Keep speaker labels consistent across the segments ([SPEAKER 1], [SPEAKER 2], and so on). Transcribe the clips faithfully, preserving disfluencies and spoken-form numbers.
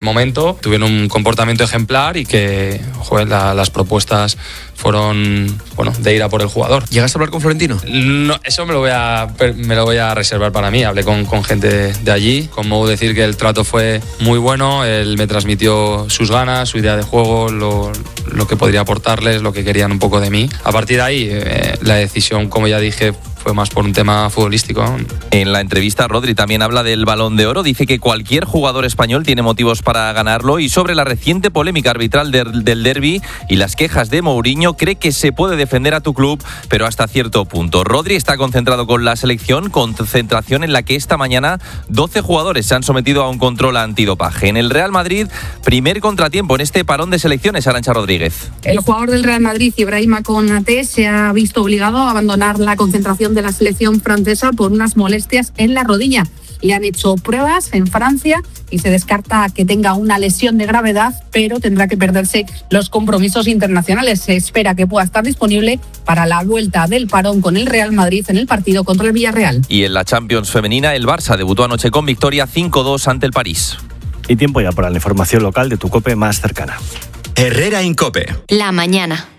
[SPEAKER 1] momento, tuvieron un comportamiento ejemplar y que, joder, la, las propuestas fueron, bueno, de ir a por el jugador.
[SPEAKER 2] ¿Llegaste a hablar con Florentino?
[SPEAKER 1] No, eso me lo voy a, me lo voy a reservar para mí. Hablé con, con gente de allí. Como decir que el trato fue muy bueno, él me transmitió sus ganas, su idea de juego, lo, lo que podría aportarles, lo que querían un poco de mí. A partir de ahí, eh, la decisión, como ya dije, fue más por un tema futbolístico.
[SPEAKER 3] En la entrevista, Rodri también habla del Balón de Oro. Dice que cualquier jugador español tiene motivos para ganarlo, y sobre la reciente polémica arbitral del, del derbi y las quejas de Mourinho, cree que se puede defender a tu club, pero hasta cierto punto. Rodri está concentrado con la selección, concentración en la que esta mañana doce jugadores se han sometido a un control antidopaje. En el Real Madrid, primer contratiempo en este parón de selecciones, Arantxa Rodríguez.
[SPEAKER 4] El jugador del Real Madrid, Ibrahima Konaté, se ha visto obligado a abandonar la concentración de la selección francesa por unas molestias en la rodilla. Le han hecho pruebas en Francia y se descarta que tenga una lesión de gravedad, pero tendrá que perderse los compromisos internacionales. Se espera que pueda estar disponible para la vuelta del parón con el Real Madrid en el partido contra el Villarreal.
[SPEAKER 3] Y en la Champions femenina, el Barça debutó anoche con victoria cinco dos ante el París.
[SPEAKER 5] Y tiempo ya para la información local de tu COPE más cercana.
[SPEAKER 6] Herrera en COPE.
[SPEAKER 7] La mañana.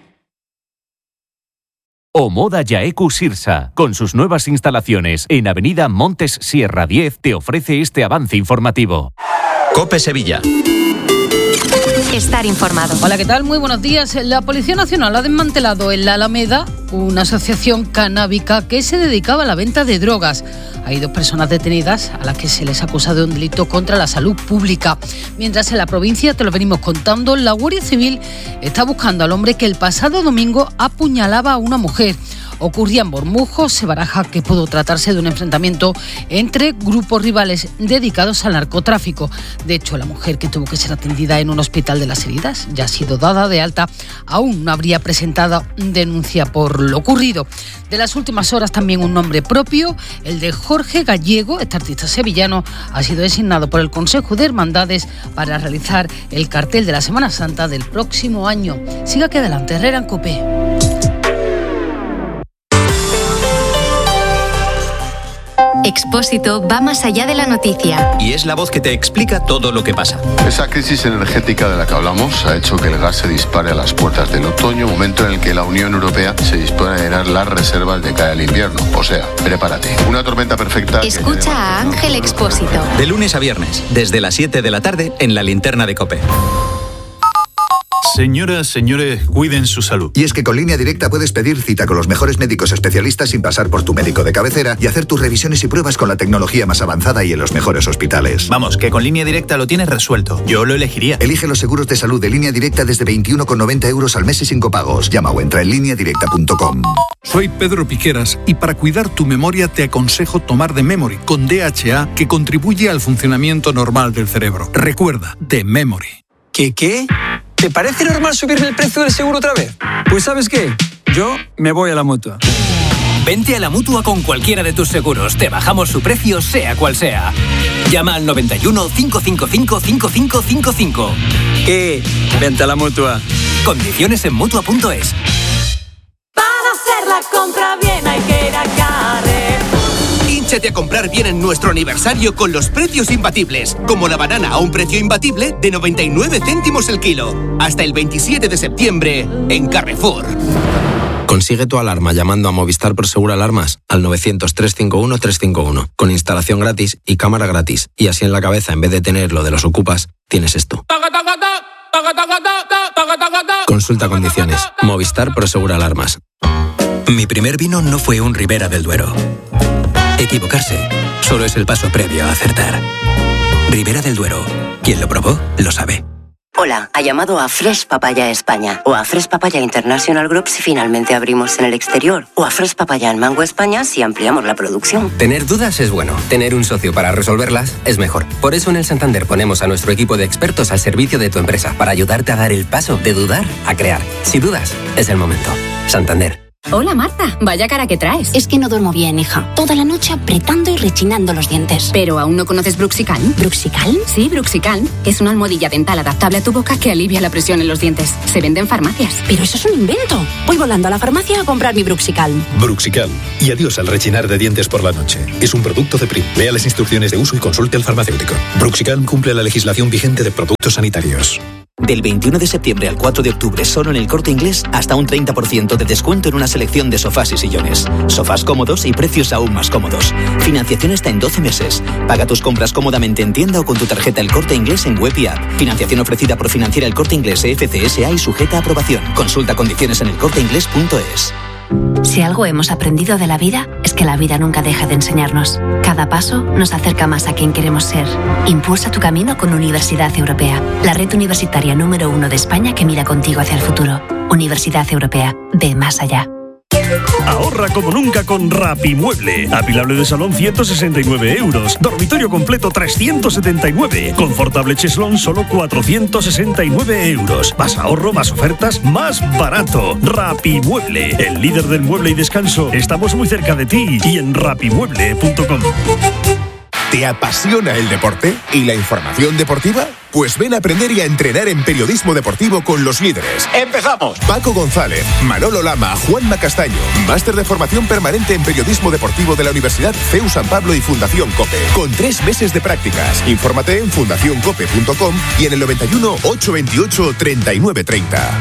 [SPEAKER 8] Omoda Yaeku Sirsa, con sus nuevas instalaciones en Avenida Montes Sierra diez, te ofrece este avance informativo.
[SPEAKER 6] COPE Sevilla.
[SPEAKER 7] Estar informado.
[SPEAKER 9] Hola, ¿qué tal? Muy buenos días. La Policía Nacional ha desmantelado en la Alameda una asociación canábica que se dedicaba a la venta de drogas. Hay dos personas detenidas a las que se les acusa de un delito contra la salud pública. Mientras en la provincia, te lo venimos contando, la Guardia Civil está buscando al hombre que el pasado domingo apuñalaba a una mujer. Ocurría en Bormujos. Se baraja que pudo tratarse de un enfrentamiento entre grupos rivales dedicados al narcotráfico. De hecho, la mujer, que tuvo que ser atendida en un hospital de las heridas, ya ha sido dada de alta. Aún no habría presentado denuncia por lo ocurrido. De las últimas horas, también un nombre propio, el de Jorge Gallego. Este artista sevillano ha sido designado por el Consejo de Hermandades para realizar el cartel de la Semana Santa del próximo año. Siga que adelante, Herrera en COPE.
[SPEAKER 7] Expósito va más allá de la noticia.
[SPEAKER 6] Y es la voz que te explica todo lo que pasa.
[SPEAKER 10] Esa crisis energética de la que hablamos ha hecho que el gas se dispare a las puertas del otoño, momento en el que la Unión Europea se dispone a llenar las reservas de cara al invierno. O sea, prepárate. Una tormenta perfecta.
[SPEAKER 7] Escucha a Ángel Expósito.
[SPEAKER 6] De lunes a viernes, desde las siete de la tarde, en la linterna de COPE.
[SPEAKER 11] Señoras, señores, cuiden su salud.
[SPEAKER 12] Y es que con Línea Directa puedes pedir cita con los mejores médicos especialistas sin pasar por tu médico de cabecera y hacer tus revisiones y pruebas con la tecnología más avanzada y en los mejores hospitales.
[SPEAKER 11] Vamos, que con Línea Directa lo tienes resuelto. Yo lo elegiría.
[SPEAKER 12] Elige los seguros de salud de Línea Directa desde veintiuno con noventa euros al mes y sin copagos. Llama o entra en línea directa punto com.
[SPEAKER 13] Soy Pedro Piqueras y para cuidar tu memoria te aconsejo tomar The Memory con D H A, que contribuye al funcionamiento normal del cerebro. Recuerda, The Memory.
[SPEAKER 14] ¿Qué qué? ¿Te parece normal subirme el precio del seguro otra vez? Pues ¿sabes qué? Yo me voy a la Mutua.
[SPEAKER 15] Vente a la Mutua con cualquiera de tus seguros. Te bajamos su precio, sea cual sea. Llama al noventa y uno, cinco cinco cinco, cinco cinco cinco cinco.
[SPEAKER 14] ¿Qué? Vente a la Mutua.
[SPEAKER 15] Condiciones en Mutua punto es.
[SPEAKER 16] Para hacer la compra bien hay que ir a Carrefour.
[SPEAKER 17] Hínchate a comprar bien en nuestro aniversario con los precios imbatibles, como la banana a un precio imbatible de noventa y nueve céntimos el kilo. Hasta el veintisiete de septiembre en Carrefour.
[SPEAKER 18] Consigue tu alarma llamando a Movistar Prosegur Alarmas al novecientos, trescientos cincuenta y uno, trescientos cincuenta y uno, con instalación gratis y cámara gratis. Y así en la cabeza, en vez de tener lo de los ocupas, tienes esto. Consulta condiciones. Movistar Prosegur Alarmas.
[SPEAKER 6] Mi primer vino no fue un Ribera del Duero. Equivocarse solo es el paso previo a acertar. Ribera del Duero. Quien lo probó, lo sabe.
[SPEAKER 19] Hola, ha llamado a Fresh Papaya España o a Fresh Papaya International Group si finalmente abrimos en el exterior o a Fresh Papaya en Mango España si ampliamos la producción.
[SPEAKER 20] Tener dudas es bueno, tener un socio para resolverlas es mejor. Por eso en el Santander ponemos a nuestro equipo de expertos al servicio de tu empresa para ayudarte a dar el paso de dudar a crear. Si dudas, es el momento. Santander.
[SPEAKER 2] Hola Marta, vaya cara que traes.
[SPEAKER 21] Es que no duermo bien, hija. Toda la noche apretando y rechinando los dientes.
[SPEAKER 2] ¿Pero aún no conoces Bruxicalm?
[SPEAKER 21] ¿Bruxicalm?
[SPEAKER 2] Sí, Bruxicalm, que es una almohadilla dental adaptable a tu boca que alivia la presión en los dientes. Se vende en farmacias.
[SPEAKER 21] Pero eso es un invento. Voy volando a la farmacia a comprar mi Bruxicalm.
[SPEAKER 22] Bruxicalm. Y adiós al rechinar de dientes por la noche. Es un producto de Prim. Lea las instrucciones de uso y consulte al farmacéutico. Bruxicalm cumple la legislación vigente de productos sanitarios.
[SPEAKER 23] Del veintiuno de septiembre al cuatro de octubre, solo en El Corte Inglés, hasta un treinta por ciento de descuento en una selección de sofás y sillones. Sofás cómodos y precios aún más cómodos. Financiación hasta en doce meses. Paga tus compras cómodamente en tienda o con tu tarjeta El Corte Inglés en web y app. Financiación ofrecida por Financiera El Corte Inglés E F C S A y sujeta a aprobación. Consulta condiciones en elcorteinglés punto es.
[SPEAKER 21] Si algo hemos aprendido de la vida, es que la vida nunca deja de enseñarnos. Cada paso nos acerca más a quien queremos ser. Impulsa tu camino con Universidad Europea, la red universitaria número uno de España que mira contigo hacia el futuro. Universidad Europea, ve más allá.
[SPEAKER 24] Ahorra como nunca con Rapimueble. Apilable de salón ciento sesenta y nueve euros. Dormitorio completo trescientos setenta y nueve. Confortable cheslón solo cuatrocientos sesenta y nueve euros. Más ahorro, más ofertas, más barato. Rapimueble, el líder del mueble y descanso. Estamos muy cerca de ti y en rapimueble punto com.
[SPEAKER 25] ¿Te apasiona el deporte y la información deportiva? Pues ven a aprender y a entrenar en periodismo deportivo con los líderes. ¡Empezamos! Paco González, Manolo Lama, Juanma Castaño. Máster de formación permanente en periodismo deportivo de la Universidad C E U San Pablo y Fundación COPE. Con tres meses de prácticas. Infórmate en fundación cope punto com y en el noventa y uno, ochocientos veintiocho, treinta y nueve treinta.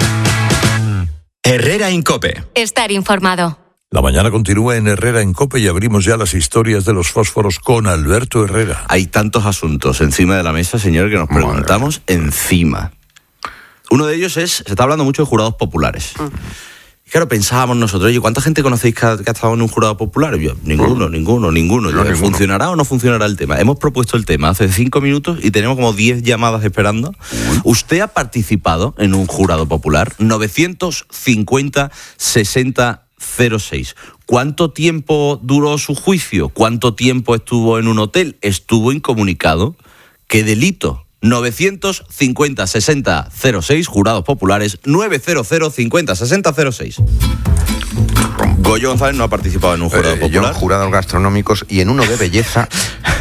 [SPEAKER 26] Herrera en COPE.
[SPEAKER 7] Estar informado.
[SPEAKER 27] La mañana continúa en Herrera en COPE y abrimos ya las historias de los fósforos con Alberto Herrera.
[SPEAKER 28] Hay tantos asuntos encima de la mesa, señor, que nos preguntamos encima. Uno de ellos es, se está hablando mucho de jurados populares. Uh-huh. Y claro, pensábamos nosotros, oye, ¿cuánta gente conocéis que ha, que ha estado en un jurado popular? Y yo, ninguno, uh-huh. ninguno, ninguno. No, ninguno. ¿Funcionará o no funcionará el tema? Hemos propuesto el tema hace cinco minutos y tenemos como diez llamadas esperando. Uh-huh. ¿Usted ha participado en un jurado popular? novecientos cincuenta, sesenta, cero seis. ¿Cuánto tiempo duró su juicio? ¿Cuánto tiempo estuvo en un hotel? ¿Estuvo incomunicado? ¿Qué delito? novecientos cincuenta, sesenta, cero seis, jurados populares, novecientos cincuenta, sesenta, cero seis. Goyo González no ha participado en un jurado eh, popular.
[SPEAKER 29] Yo en jurados gastronómicos y en uno de belleza.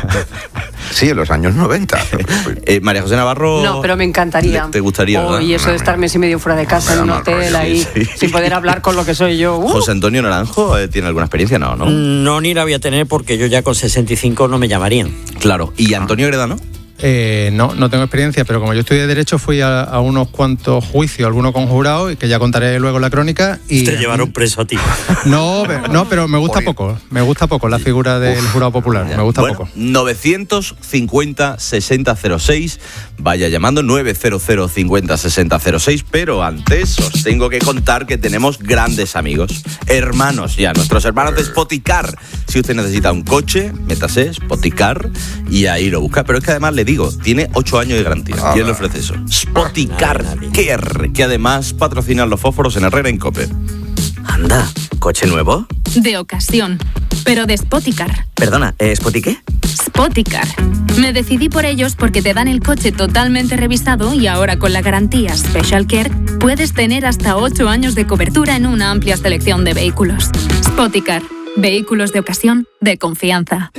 [SPEAKER 29] Sí, en los años noventa.
[SPEAKER 28] eh, María José Navarro.
[SPEAKER 30] No, pero me encantaría.
[SPEAKER 28] ¿Te gustaría?
[SPEAKER 30] Oh, y eso de estar mes y medio fuera de casa no, en un hotel no, ahí, sí, sí. sin poder hablar con lo que soy yo. Uh.
[SPEAKER 28] José Antonio Naranjo, eh, ¿tiene alguna experiencia? No, no.
[SPEAKER 31] No, ni la voy a tener porque yo ya con sesenta y cinco no me llamarían.
[SPEAKER 28] Claro. ¿Y Antonio Gredano?
[SPEAKER 32] Eh, no, no tengo experiencia, pero como yo estudié Derecho fui a, a unos cuantos juicios, algunos con jurado, y que ya contaré luego en la crónica. Y
[SPEAKER 31] te llevaron preso a ti.
[SPEAKER 32] No, no, pero me gusta poco, me gusta poco la figura del Uf, jurado popular, me gusta
[SPEAKER 28] bueno,
[SPEAKER 32] poco.
[SPEAKER 28] novecientos cincuenta, sesenta, cero seis, vaya llamando novecientos cincuenta, sesenta, cero seis, pero antes os tengo que contar que tenemos grandes amigos, hermanos ya, nuestros hermanos de Spoticar. Si usted necesita un coche, métase Spoticar y ahí lo busca, pero es que además le digo, tiene ocho años de garantía. Ah, ¿quién le ofrece eso? Spoticar Care, que además patrocinan los fósforos en Herrera en COPE.
[SPEAKER 31] Anda, ¿coche nuevo?
[SPEAKER 33] De ocasión, pero de Spoticar.
[SPEAKER 31] Perdona, ¿eh, ¿Spoti qué?
[SPEAKER 33] Spoticar. Me decidí por ellos porque te dan el coche totalmente revisado y ahora con la garantía Special Care puedes tener hasta ocho años de cobertura en una amplia selección de vehículos. Spoticar. Vehículos de ocasión de confianza.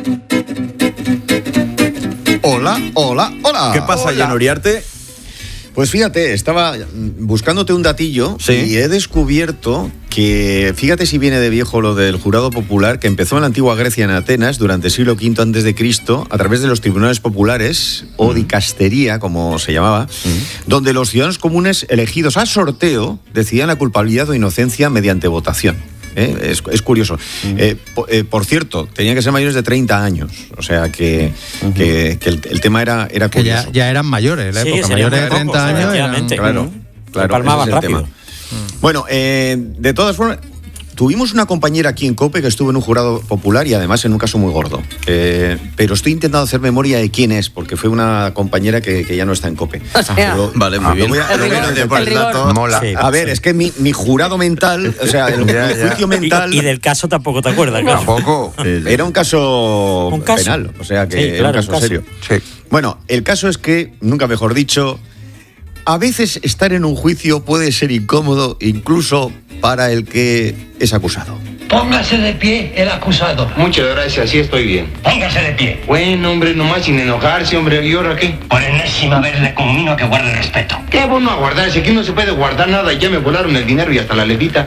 [SPEAKER 34] Hola, hola, hola.
[SPEAKER 28] ¿Qué pasa, Jan Uriarte?
[SPEAKER 34] Pues fíjate, estaba buscándote un datillo ¿Sí? y he descubierto que, fíjate si viene de viejo lo del jurado popular, que empezó en la antigua Grecia, en Atenas, durante el siglo quinto antes de Cristo, a través de los tribunales populares, mm. o dicastería, como se llamaba, mm. donde los ciudadanos comunes elegidos a sorteo decidían la culpabilidad o inocencia mediante votación. ¿Eh? Es, es curioso. Uh-huh. Eh, por, eh, por cierto, tenían que ser mayores de treinta años. O sea que, uh-huh. que, que el, el tema era, era curioso.
[SPEAKER 32] Que ya, ya eran mayores, la sí, época. Mayores de treinta pocos, años. Eran,
[SPEAKER 34] claro, uh-huh. claro.
[SPEAKER 31] Palmaban rápido.
[SPEAKER 34] Tema. Bueno, eh, de todas formas, tuvimos una compañera aquí en COPE que estuvo en un jurado popular y además en un caso muy gordo. Eh, pero estoy intentando hacer memoria de quién es, porque fue una compañera que, que ya no está en COPE.
[SPEAKER 30] O sea,
[SPEAKER 28] pero, vale, muy bien.
[SPEAKER 34] Voy a,
[SPEAKER 30] el rigor, el
[SPEAKER 34] el
[SPEAKER 30] el dato,
[SPEAKER 34] mola. Sí, a ver, sí. es que mi, mi jurado mental, o sea, el,
[SPEAKER 31] ya,
[SPEAKER 34] el juicio
[SPEAKER 31] ya.
[SPEAKER 34] mental...
[SPEAKER 31] Y, y del caso tampoco te acuerdas, claro.
[SPEAKER 34] Tampoco. Era un caso, ¿Un caso? penal, o sea que sí, claro, era un caso, un caso serio. Sí. Bueno, el caso es que, nunca mejor dicho... a veces estar en un juicio puede ser incómodo incluso para el que es acusado.
[SPEAKER 1] Póngase de pie el acusado.
[SPEAKER 3] Muchas gracias, sí estoy bien.
[SPEAKER 1] Póngase de pie.
[SPEAKER 3] Bueno, hombre, nomás sin enojarse, hombre. ¿Y ahora qué?
[SPEAKER 1] Por enésima vez le conmino que guarde respeto.
[SPEAKER 3] ¿Qué bueno a guardarse? Aquí no se puede guardar nada y ya me volaron el dinero y hasta la levita.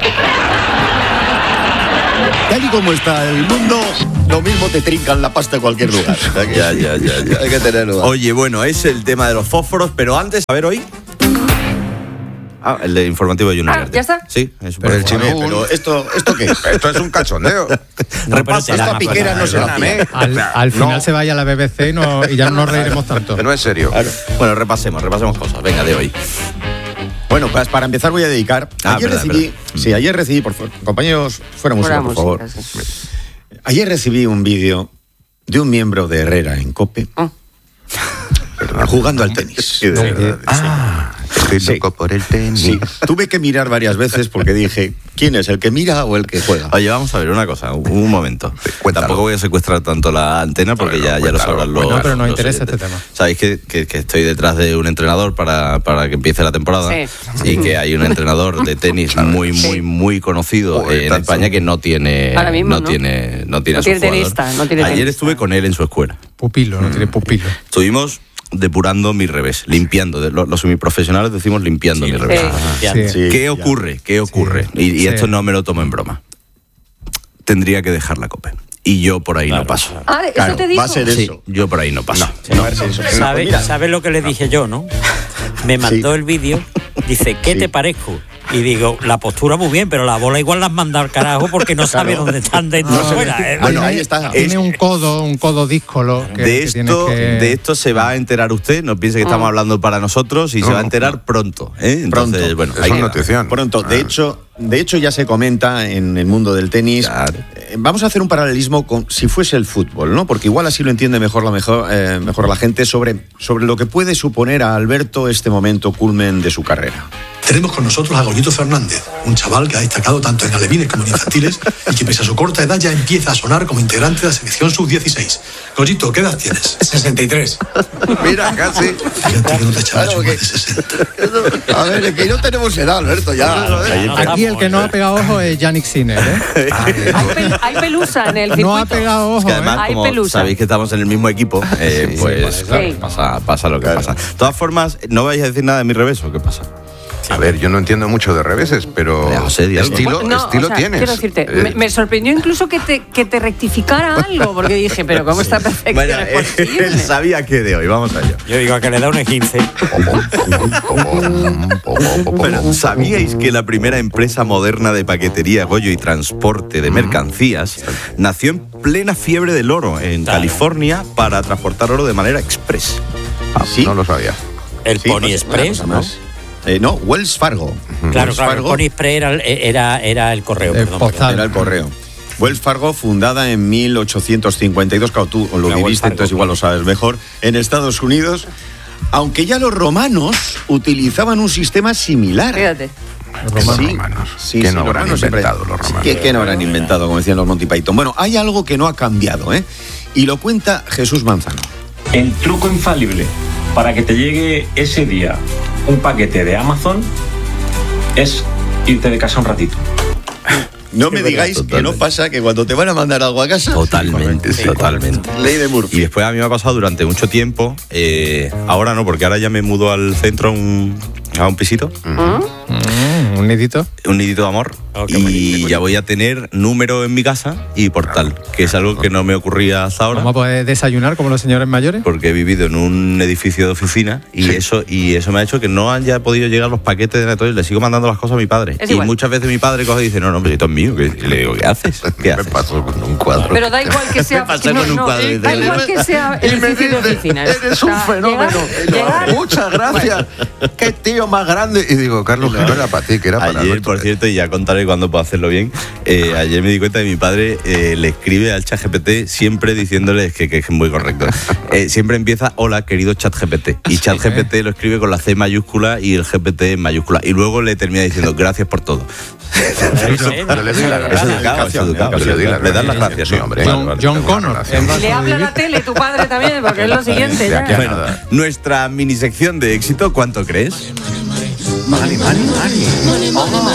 [SPEAKER 34] Tal y como está el mundo, lo mismo te trincan la pasta en cualquier lugar.
[SPEAKER 28] Ya, ya, ya, ya.
[SPEAKER 34] Hay que tenerlo.
[SPEAKER 28] Oye, bueno, es el tema de los fósforos, pero antes, a ver hoy. Ah, el de informativo de Junior.
[SPEAKER 30] Ah, ¿ya está?
[SPEAKER 28] Sí, es
[SPEAKER 34] pero el chimú, pero esto, ¿esto qué es?
[SPEAKER 29] Esto es un cachondeo.
[SPEAKER 28] No,
[SPEAKER 34] Repasa, esta piquera no se la hacía.
[SPEAKER 32] Al, al final no. se vaya a la B B C y, no, y ya no nos reiremos tanto.
[SPEAKER 29] Que no es serio.
[SPEAKER 28] Claro. Bueno, repasemos, repasemos cosas. Venga, de hoy.
[SPEAKER 34] Bueno, pues para empezar voy a dedicar.
[SPEAKER 28] Ah,
[SPEAKER 34] ayer
[SPEAKER 28] verdad,
[SPEAKER 34] recibí,
[SPEAKER 28] verdad.
[SPEAKER 34] sí, ayer recibí, por favor, compañeros, fuera música,
[SPEAKER 30] Fuera
[SPEAKER 34] por
[SPEAKER 30] música,
[SPEAKER 34] favor.
[SPEAKER 30] sí.
[SPEAKER 34] Ayer recibí un vídeo de un miembro de Herrera en COPE
[SPEAKER 30] Oh.
[SPEAKER 34] jugando al tenis.
[SPEAKER 29] No, ah, estoy
[SPEAKER 34] Sí.
[SPEAKER 29] loco por el tenis.
[SPEAKER 34] Sí, tuve que mirar varias veces porque dije, ¿quién es, el que mira o el que juega?
[SPEAKER 28] Oye, vamos a ver una cosa, un, un momento.
[SPEAKER 29] Cuéntalo.
[SPEAKER 28] Tampoco voy a secuestrar tanto la antena porque
[SPEAKER 29] No, no,
[SPEAKER 28] ya, ya lo
[SPEAKER 29] cuéntalo,
[SPEAKER 28] sabrán los.
[SPEAKER 32] No, pero nos
[SPEAKER 28] los
[SPEAKER 32] interesa
[SPEAKER 28] oyentes.
[SPEAKER 32] este tema.
[SPEAKER 28] Sabéis que, que, que estoy detrás de un entrenador para, para que empiece la temporada
[SPEAKER 30] Sí.
[SPEAKER 28] y que hay un entrenador de tenis muy, muy,
[SPEAKER 30] Sí.
[SPEAKER 28] muy conocido
[SPEAKER 29] Joder,
[SPEAKER 28] eh, en
[SPEAKER 29] tanto.
[SPEAKER 28] España que no tiene.
[SPEAKER 30] Ahora mismo,
[SPEAKER 28] no,
[SPEAKER 30] ¿no?
[SPEAKER 28] tiene, no tiene
[SPEAKER 30] No
[SPEAKER 28] a su
[SPEAKER 30] tiene
[SPEAKER 28] jugador.
[SPEAKER 30] tenista, no tiene
[SPEAKER 28] Ayer
[SPEAKER 30] tenista.
[SPEAKER 28] estuve con él en su escuela.
[SPEAKER 32] Pupilo, no tiene pupilo.
[SPEAKER 28] Estuvimos depurando mi revés, limpiando. de- Los, los semiprofesionales decimos limpiando mi revés.
[SPEAKER 30] Sí.
[SPEAKER 32] Sí.
[SPEAKER 34] Sí,
[SPEAKER 28] ¿Qué
[SPEAKER 34] ya.
[SPEAKER 28] ocurre? ¿Qué ocurre?
[SPEAKER 32] Sí.
[SPEAKER 28] Y, y
[SPEAKER 32] Sí.
[SPEAKER 28] esto no me lo tomo en broma. Tendría que dejar la COPE. Y yo por ahí
[SPEAKER 31] Claro,
[SPEAKER 28] no paso.
[SPEAKER 31] claro.
[SPEAKER 30] Ah, ¿eso
[SPEAKER 34] Claro,
[SPEAKER 30] te dijo?
[SPEAKER 34] va a ser
[SPEAKER 28] Sí,
[SPEAKER 34] eso.
[SPEAKER 28] yo por ahí no paso.
[SPEAKER 34] No, va a ser eso. No,
[SPEAKER 31] ¿Sabes
[SPEAKER 34] mira,
[SPEAKER 31] sabe lo que le dije yo, no? Me mandó
[SPEAKER 34] Sí.
[SPEAKER 31] el vídeo, dice, ¿qué
[SPEAKER 34] Sí.
[SPEAKER 31] te parezco? Y digo, la postura muy bien, pero la bola igual la has mandado al carajo porque no sabe
[SPEAKER 34] Claro.
[SPEAKER 31] dónde están dentro
[SPEAKER 34] No
[SPEAKER 31] o
[SPEAKER 34] se
[SPEAKER 31] fuera.
[SPEAKER 34] ve.
[SPEAKER 31] ¿eh?
[SPEAKER 34] Bueno, ahí está.
[SPEAKER 32] Tiene un codo, un codo díscolo. Que,
[SPEAKER 28] De
[SPEAKER 32] que tiene
[SPEAKER 28] esto,
[SPEAKER 32] que-
[SPEAKER 28] de esto se va a enterar usted, no piense que estamos hablando para nosotros y
[SPEAKER 29] No,
[SPEAKER 28] se va a
[SPEAKER 29] no,
[SPEAKER 28] enterar pronto. ¿eh? Entonces,
[SPEAKER 34] Pronto.
[SPEAKER 28] bueno,
[SPEAKER 29] Es
[SPEAKER 28] ahí
[SPEAKER 29] una
[SPEAKER 28] queda.
[SPEAKER 29] notición.
[SPEAKER 34] Pronto. De hecho, de hecho ya se comenta en el mundo del tenis.
[SPEAKER 28] Claro.
[SPEAKER 34] Eh, Vamos a hacer un paralelismo con si fuese el fútbol, ¿no? Porque igual así lo entiende mejor la mejor, eh, mejor la gente sobre, sobre lo que puede suponer a Alberto este momento culmen de su carrera.
[SPEAKER 4] Tenemos con nosotros a Goyito Fernández, un chaval que ha destacado tanto en alevines como en infantiles y que pese a su corta edad ya empieza a sonar como integrante de la selección sub dieciséis. Goyito, ¿qué edad tienes?
[SPEAKER 5] sesenta y tres.
[SPEAKER 29] Mira, casi.
[SPEAKER 4] Fíjate que no te echabas
[SPEAKER 34] Claro,
[SPEAKER 4] yo
[SPEAKER 34] que-
[SPEAKER 4] más de sesenta.
[SPEAKER 34] A ver, es que no tenemos edad, Alberto, ya.
[SPEAKER 32] Aquí el que no ha pegado ojo es Yannick Sinner, ¿eh?
[SPEAKER 30] Hay, pel- hay pelusa en el circuito.
[SPEAKER 32] No ha pegado ojo,
[SPEAKER 28] Es que además,
[SPEAKER 32] ¿eh?
[SPEAKER 30] Hay
[SPEAKER 28] como
[SPEAKER 30] pelusa.
[SPEAKER 28] sabéis que estamos en el mismo equipo, eh, pues claro,
[SPEAKER 30] Sí.
[SPEAKER 28] pasa, pasa lo que pasa. De todas formas, ¿no vais a decir nada de mi revés o qué pasa?
[SPEAKER 29] A ver, yo no entiendo mucho de reveses, pero
[SPEAKER 28] Vaya, José, di algo.
[SPEAKER 29] estilo,
[SPEAKER 30] No,
[SPEAKER 29] estilo
[SPEAKER 30] o sea,
[SPEAKER 29] tienes.
[SPEAKER 30] Quiero decirte,
[SPEAKER 29] Eh,
[SPEAKER 30] me, me sorprendió incluso que te, que te rectificara algo, porque dije, pero ¿cómo está perfecto?
[SPEAKER 28] Bueno,
[SPEAKER 30] no es
[SPEAKER 28] él
[SPEAKER 30] posible.
[SPEAKER 28] sabía que de hoy, vamos allá.
[SPEAKER 31] Yo digo, a que le da un esguince.
[SPEAKER 28] Bueno, ¿sabíais que la primera empresa moderna de paquetería, Goyo y transporte de mercancías nació en plena fiebre del oro en California para transportar oro de manera express?
[SPEAKER 29] ah,
[SPEAKER 34] Sí.
[SPEAKER 29] No lo sabía.
[SPEAKER 31] El
[SPEAKER 34] Sí,
[SPEAKER 31] Pony
[SPEAKER 34] una
[SPEAKER 31] Express,
[SPEAKER 34] cosa
[SPEAKER 31] ¿no?
[SPEAKER 34] más. Eh, no, Wells Fargo.
[SPEAKER 31] Claro,
[SPEAKER 34] Wells
[SPEAKER 31] claro, el
[SPEAKER 34] Fargo
[SPEAKER 31] Pony Express era, era, era el correo,
[SPEAKER 32] El
[SPEAKER 31] perdón,
[SPEAKER 32] postal.
[SPEAKER 34] era el correo. Wells Fargo, fundada en mil ochocientos cincuenta y dos, claro, tú lo
[SPEAKER 31] La Wells
[SPEAKER 34] viviste,
[SPEAKER 31] Fargo,
[SPEAKER 34] entonces igual lo sabes mejor, en Estados Unidos, aunque ya los romanos utilizaban un sistema similar.
[SPEAKER 30] Fíjate.
[SPEAKER 29] Los
[SPEAKER 34] Sí,
[SPEAKER 29] romanos.
[SPEAKER 34] sí,
[SPEAKER 29] ¿Qué
[SPEAKER 34] sí,
[SPEAKER 29] no
[SPEAKER 34] los
[SPEAKER 29] habrán
[SPEAKER 34] romanos siempre-
[SPEAKER 29] inventado los romanos?
[SPEAKER 34] ¿Qué, qué no habrán inventado, como decían los Monty Python? Bueno, hay algo que no ha cambiado, ¿eh? Y lo cuenta Jesús Manzano.
[SPEAKER 8] El truco infalible para que te llegue ese día un paquete de Amazon es irte de casa un ratito.
[SPEAKER 34] No
[SPEAKER 28] Es
[SPEAKER 34] me
[SPEAKER 28] verdad,
[SPEAKER 34] digáis que
[SPEAKER 28] totalmente.
[SPEAKER 34] no pasa que cuando te van a mandar algo a casa...
[SPEAKER 28] Totalmente, sí, totalmente.
[SPEAKER 34] Ley de Murphy.
[SPEAKER 28] Y después a mí me ha pasado durante mucho tiempo, eh, ahora no, porque ahora ya me mudo al centro a un, a un pisito,
[SPEAKER 32] Mm, un nidito.
[SPEAKER 28] un nidito de amor,
[SPEAKER 31] Oh, qué
[SPEAKER 28] y
[SPEAKER 31] bonito.
[SPEAKER 28] ya voy a tener número en mi casa y portal, que es algo que no me ocurría hasta ahora.
[SPEAKER 32] Vamos a poder desayunar como los señores mayores.
[SPEAKER 28] Porque he vivido en un edificio de oficina y
[SPEAKER 29] Sí.
[SPEAKER 28] eso y eso me ha hecho que no haya podido llegar los paquetes de Natoil. Le sigo mandando las cosas a mi padre.
[SPEAKER 30] Es
[SPEAKER 28] y
[SPEAKER 30] igual.
[SPEAKER 28] muchas veces mi padre coge y dice, no, no, pero esto es mío. ¿Qué? Y le digo, ¿qué haces? ¿Qué
[SPEAKER 29] Me
[SPEAKER 28] haces?
[SPEAKER 29] pasó con un cuadro.
[SPEAKER 30] Pero da igual que sea.
[SPEAKER 28] Me pasó
[SPEAKER 30] que no,
[SPEAKER 28] con un
[SPEAKER 30] no,
[SPEAKER 28] cuadro de
[SPEAKER 30] da
[SPEAKER 28] tele.
[SPEAKER 30] igual que sea
[SPEAKER 29] Y me
[SPEAKER 30] edificio de
[SPEAKER 29] dice,
[SPEAKER 30] oficinas.
[SPEAKER 29] eres
[SPEAKER 30] O
[SPEAKER 29] un
[SPEAKER 30] sea,
[SPEAKER 29] fenómeno.
[SPEAKER 30] llegar-
[SPEAKER 29] Y yo,
[SPEAKER 30] llegar-
[SPEAKER 29] muchas gracias. Qué tío más grande. Y digo, Carlos,
[SPEAKER 34] No,
[SPEAKER 29] que no era para ti, que era para
[SPEAKER 28] Ayer, por cierto, y ya contaré cuándo puedo hacerlo bien, eh, ayer me di cuenta de que mi padre eh, le escribe al ChatGPT siempre diciéndole que, que es muy correcto. Eh, siempre empieza, hola, querido ChatGPT. Y ChatGPT lo escribe con la C mayúscula y el G P T en mayúscula. Y luego le termina diciendo, gracias por todo.
[SPEAKER 29] Yo le doy la
[SPEAKER 28] Es educado, es educado. Le das las gracias, sí, hombre.
[SPEAKER 32] John, John Connor.
[SPEAKER 30] Le habla a la tele tu padre también, porque es lo siguiente. Ya.
[SPEAKER 28] Bueno, nuestra minisección de éxito, ¿cuánto crees?
[SPEAKER 29] Mani, mani, mani.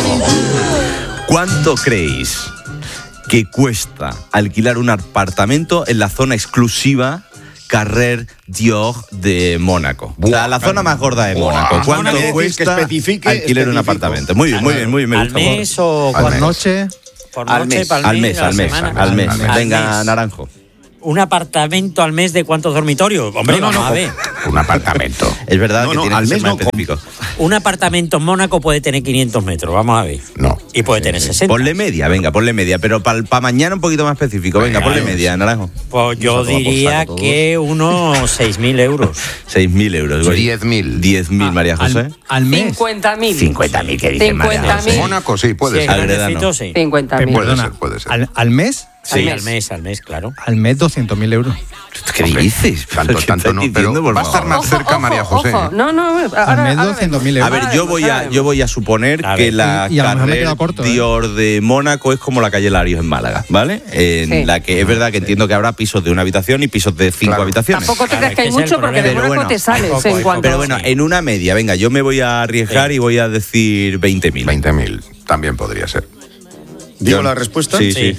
[SPEAKER 28] ¿Cuánto creéis que cuesta alquilar un apartamento en la zona exclusiva Carrer Dior de Mónaco? O sea, la zona más gorda de Mónaco. ¿Cuánto
[SPEAKER 34] Mónaco,
[SPEAKER 28] cuesta
[SPEAKER 34] que especifique,
[SPEAKER 28] alquilar un apartamento? Muy bien, muy bien, muy bien. Me
[SPEAKER 31] ¿Al
[SPEAKER 28] gusta.
[SPEAKER 31] mes o
[SPEAKER 32] Por
[SPEAKER 31] cuánto?
[SPEAKER 32] noche.
[SPEAKER 31] Por
[SPEAKER 34] Al
[SPEAKER 31] noche,
[SPEAKER 34] mes,
[SPEAKER 31] para
[SPEAKER 28] Al mes,
[SPEAKER 31] a la
[SPEAKER 28] al mes,
[SPEAKER 31] semana.
[SPEAKER 28] al mes.
[SPEAKER 31] Al
[SPEAKER 28] Venga,
[SPEAKER 31] mes.
[SPEAKER 28] Naranjo.
[SPEAKER 31] ¿Un apartamento al mes de cuántos dormitorios? Hombre,
[SPEAKER 34] No, no,
[SPEAKER 31] vamos
[SPEAKER 34] no.
[SPEAKER 31] a ver.
[SPEAKER 29] Un apartamento.
[SPEAKER 28] Es verdad
[SPEAKER 34] No,
[SPEAKER 28] que
[SPEAKER 34] no,
[SPEAKER 28] tiene
[SPEAKER 34] al
[SPEAKER 28] que ser
[SPEAKER 34] mes
[SPEAKER 28] más
[SPEAKER 34] no.
[SPEAKER 28] específico.
[SPEAKER 31] Un apartamento en Mónaco puede tener quinientos metros, vamos a ver.
[SPEAKER 29] No.
[SPEAKER 31] Y puede tener sesenta.
[SPEAKER 28] Ponle media, venga, ponle media. Pero para mañana un poquito más específico. Venga, ponle media, Naranjo.
[SPEAKER 31] Pues yo
[SPEAKER 28] Vamos a
[SPEAKER 31] diría
[SPEAKER 28] posar todos.
[SPEAKER 31] que unos seis mil euros.
[SPEAKER 28] seis mil euros. Goy.
[SPEAKER 29] diez mil.
[SPEAKER 28] diez mil, María José.
[SPEAKER 32] Al, al mes.
[SPEAKER 30] cincuenta mil.
[SPEAKER 29] cincuenta mil, ¿qué dice María
[SPEAKER 30] cincuenta
[SPEAKER 29] José?
[SPEAKER 30] mil.
[SPEAKER 29] Mónaco, sí, puede
[SPEAKER 31] Sí,
[SPEAKER 29] ser.
[SPEAKER 28] Agredano.
[SPEAKER 31] grandecito, sí.
[SPEAKER 30] cincuenta mil.
[SPEAKER 29] Puede
[SPEAKER 32] Perdona,
[SPEAKER 29] ser, puede ser.
[SPEAKER 32] Al, al mes.
[SPEAKER 31] Sí,
[SPEAKER 30] Al
[SPEAKER 31] al
[SPEAKER 30] mes.
[SPEAKER 31] mes, al mes, claro.
[SPEAKER 32] Al mes doscientos mil euros.
[SPEAKER 28] ¿Qué dices?
[SPEAKER 29] Tanto,
[SPEAKER 28] ¿Qué
[SPEAKER 29] tanto
[SPEAKER 28] estás
[SPEAKER 29] no,
[SPEAKER 28] diciendo,
[SPEAKER 29] pero
[SPEAKER 28] por
[SPEAKER 29] va a estar
[SPEAKER 28] favor?
[SPEAKER 29] más cerca María José.
[SPEAKER 30] Ojo, no, no. Ahora,
[SPEAKER 32] Al mes
[SPEAKER 30] ahora
[SPEAKER 32] doscientos
[SPEAKER 30] vemos.
[SPEAKER 32] mil
[SPEAKER 28] A
[SPEAKER 32] euros.
[SPEAKER 28] ver, yo voy a, yo voy a suponer
[SPEAKER 31] A
[SPEAKER 28] que
[SPEAKER 31] ver.
[SPEAKER 28] la
[SPEAKER 32] Y a lo mejor me he
[SPEAKER 28] Carrer
[SPEAKER 32] quedado corto, ¿eh?
[SPEAKER 28] Dior de Mónaco es como la calle Larios en Málaga, ¿vale? En
[SPEAKER 30] Sí.
[SPEAKER 28] la que es verdad que entiendo que habrá pisos de una habitación y pisos de cinco
[SPEAKER 29] Claro.
[SPEAKER 28] habitaciones.
[SPEAKER 30] Tampoco te
[SPEAKER 31] Claro,
[SPEAKER 30] creas
[SPEAKER 31] es
[SPEAKER 30] que hay
[SPEAKER 31] que ese es el
[SPEAKER 30] mucho porque de
[SPEAKER 31] problema.
[SPEAKER 28] Pero
[SPEAKER 30] Mónaco
[SPEAKER 28] bueno,
[SPEAKER 30] te sales
[SPEAKER 31] hay poco,
[SPEAKER 30] en
[SPEAKER 31] hay
[SPEAKER 30] cuanto.
[SPEAKER 28] Pero bueno, en una media, venga, yo me voy a arriesgar y voy a decir veinte mil.
[SPEAKER 29] veinte mil también podría ser.
[SPEAKER 34] ¿Digo
[SPEAKER 28] John.
[SPEAKER 34] la respuesta?
[SPEAKER 28] Sí,
[SPEAKER 31] Sí.
[SPEAKER 28] sí.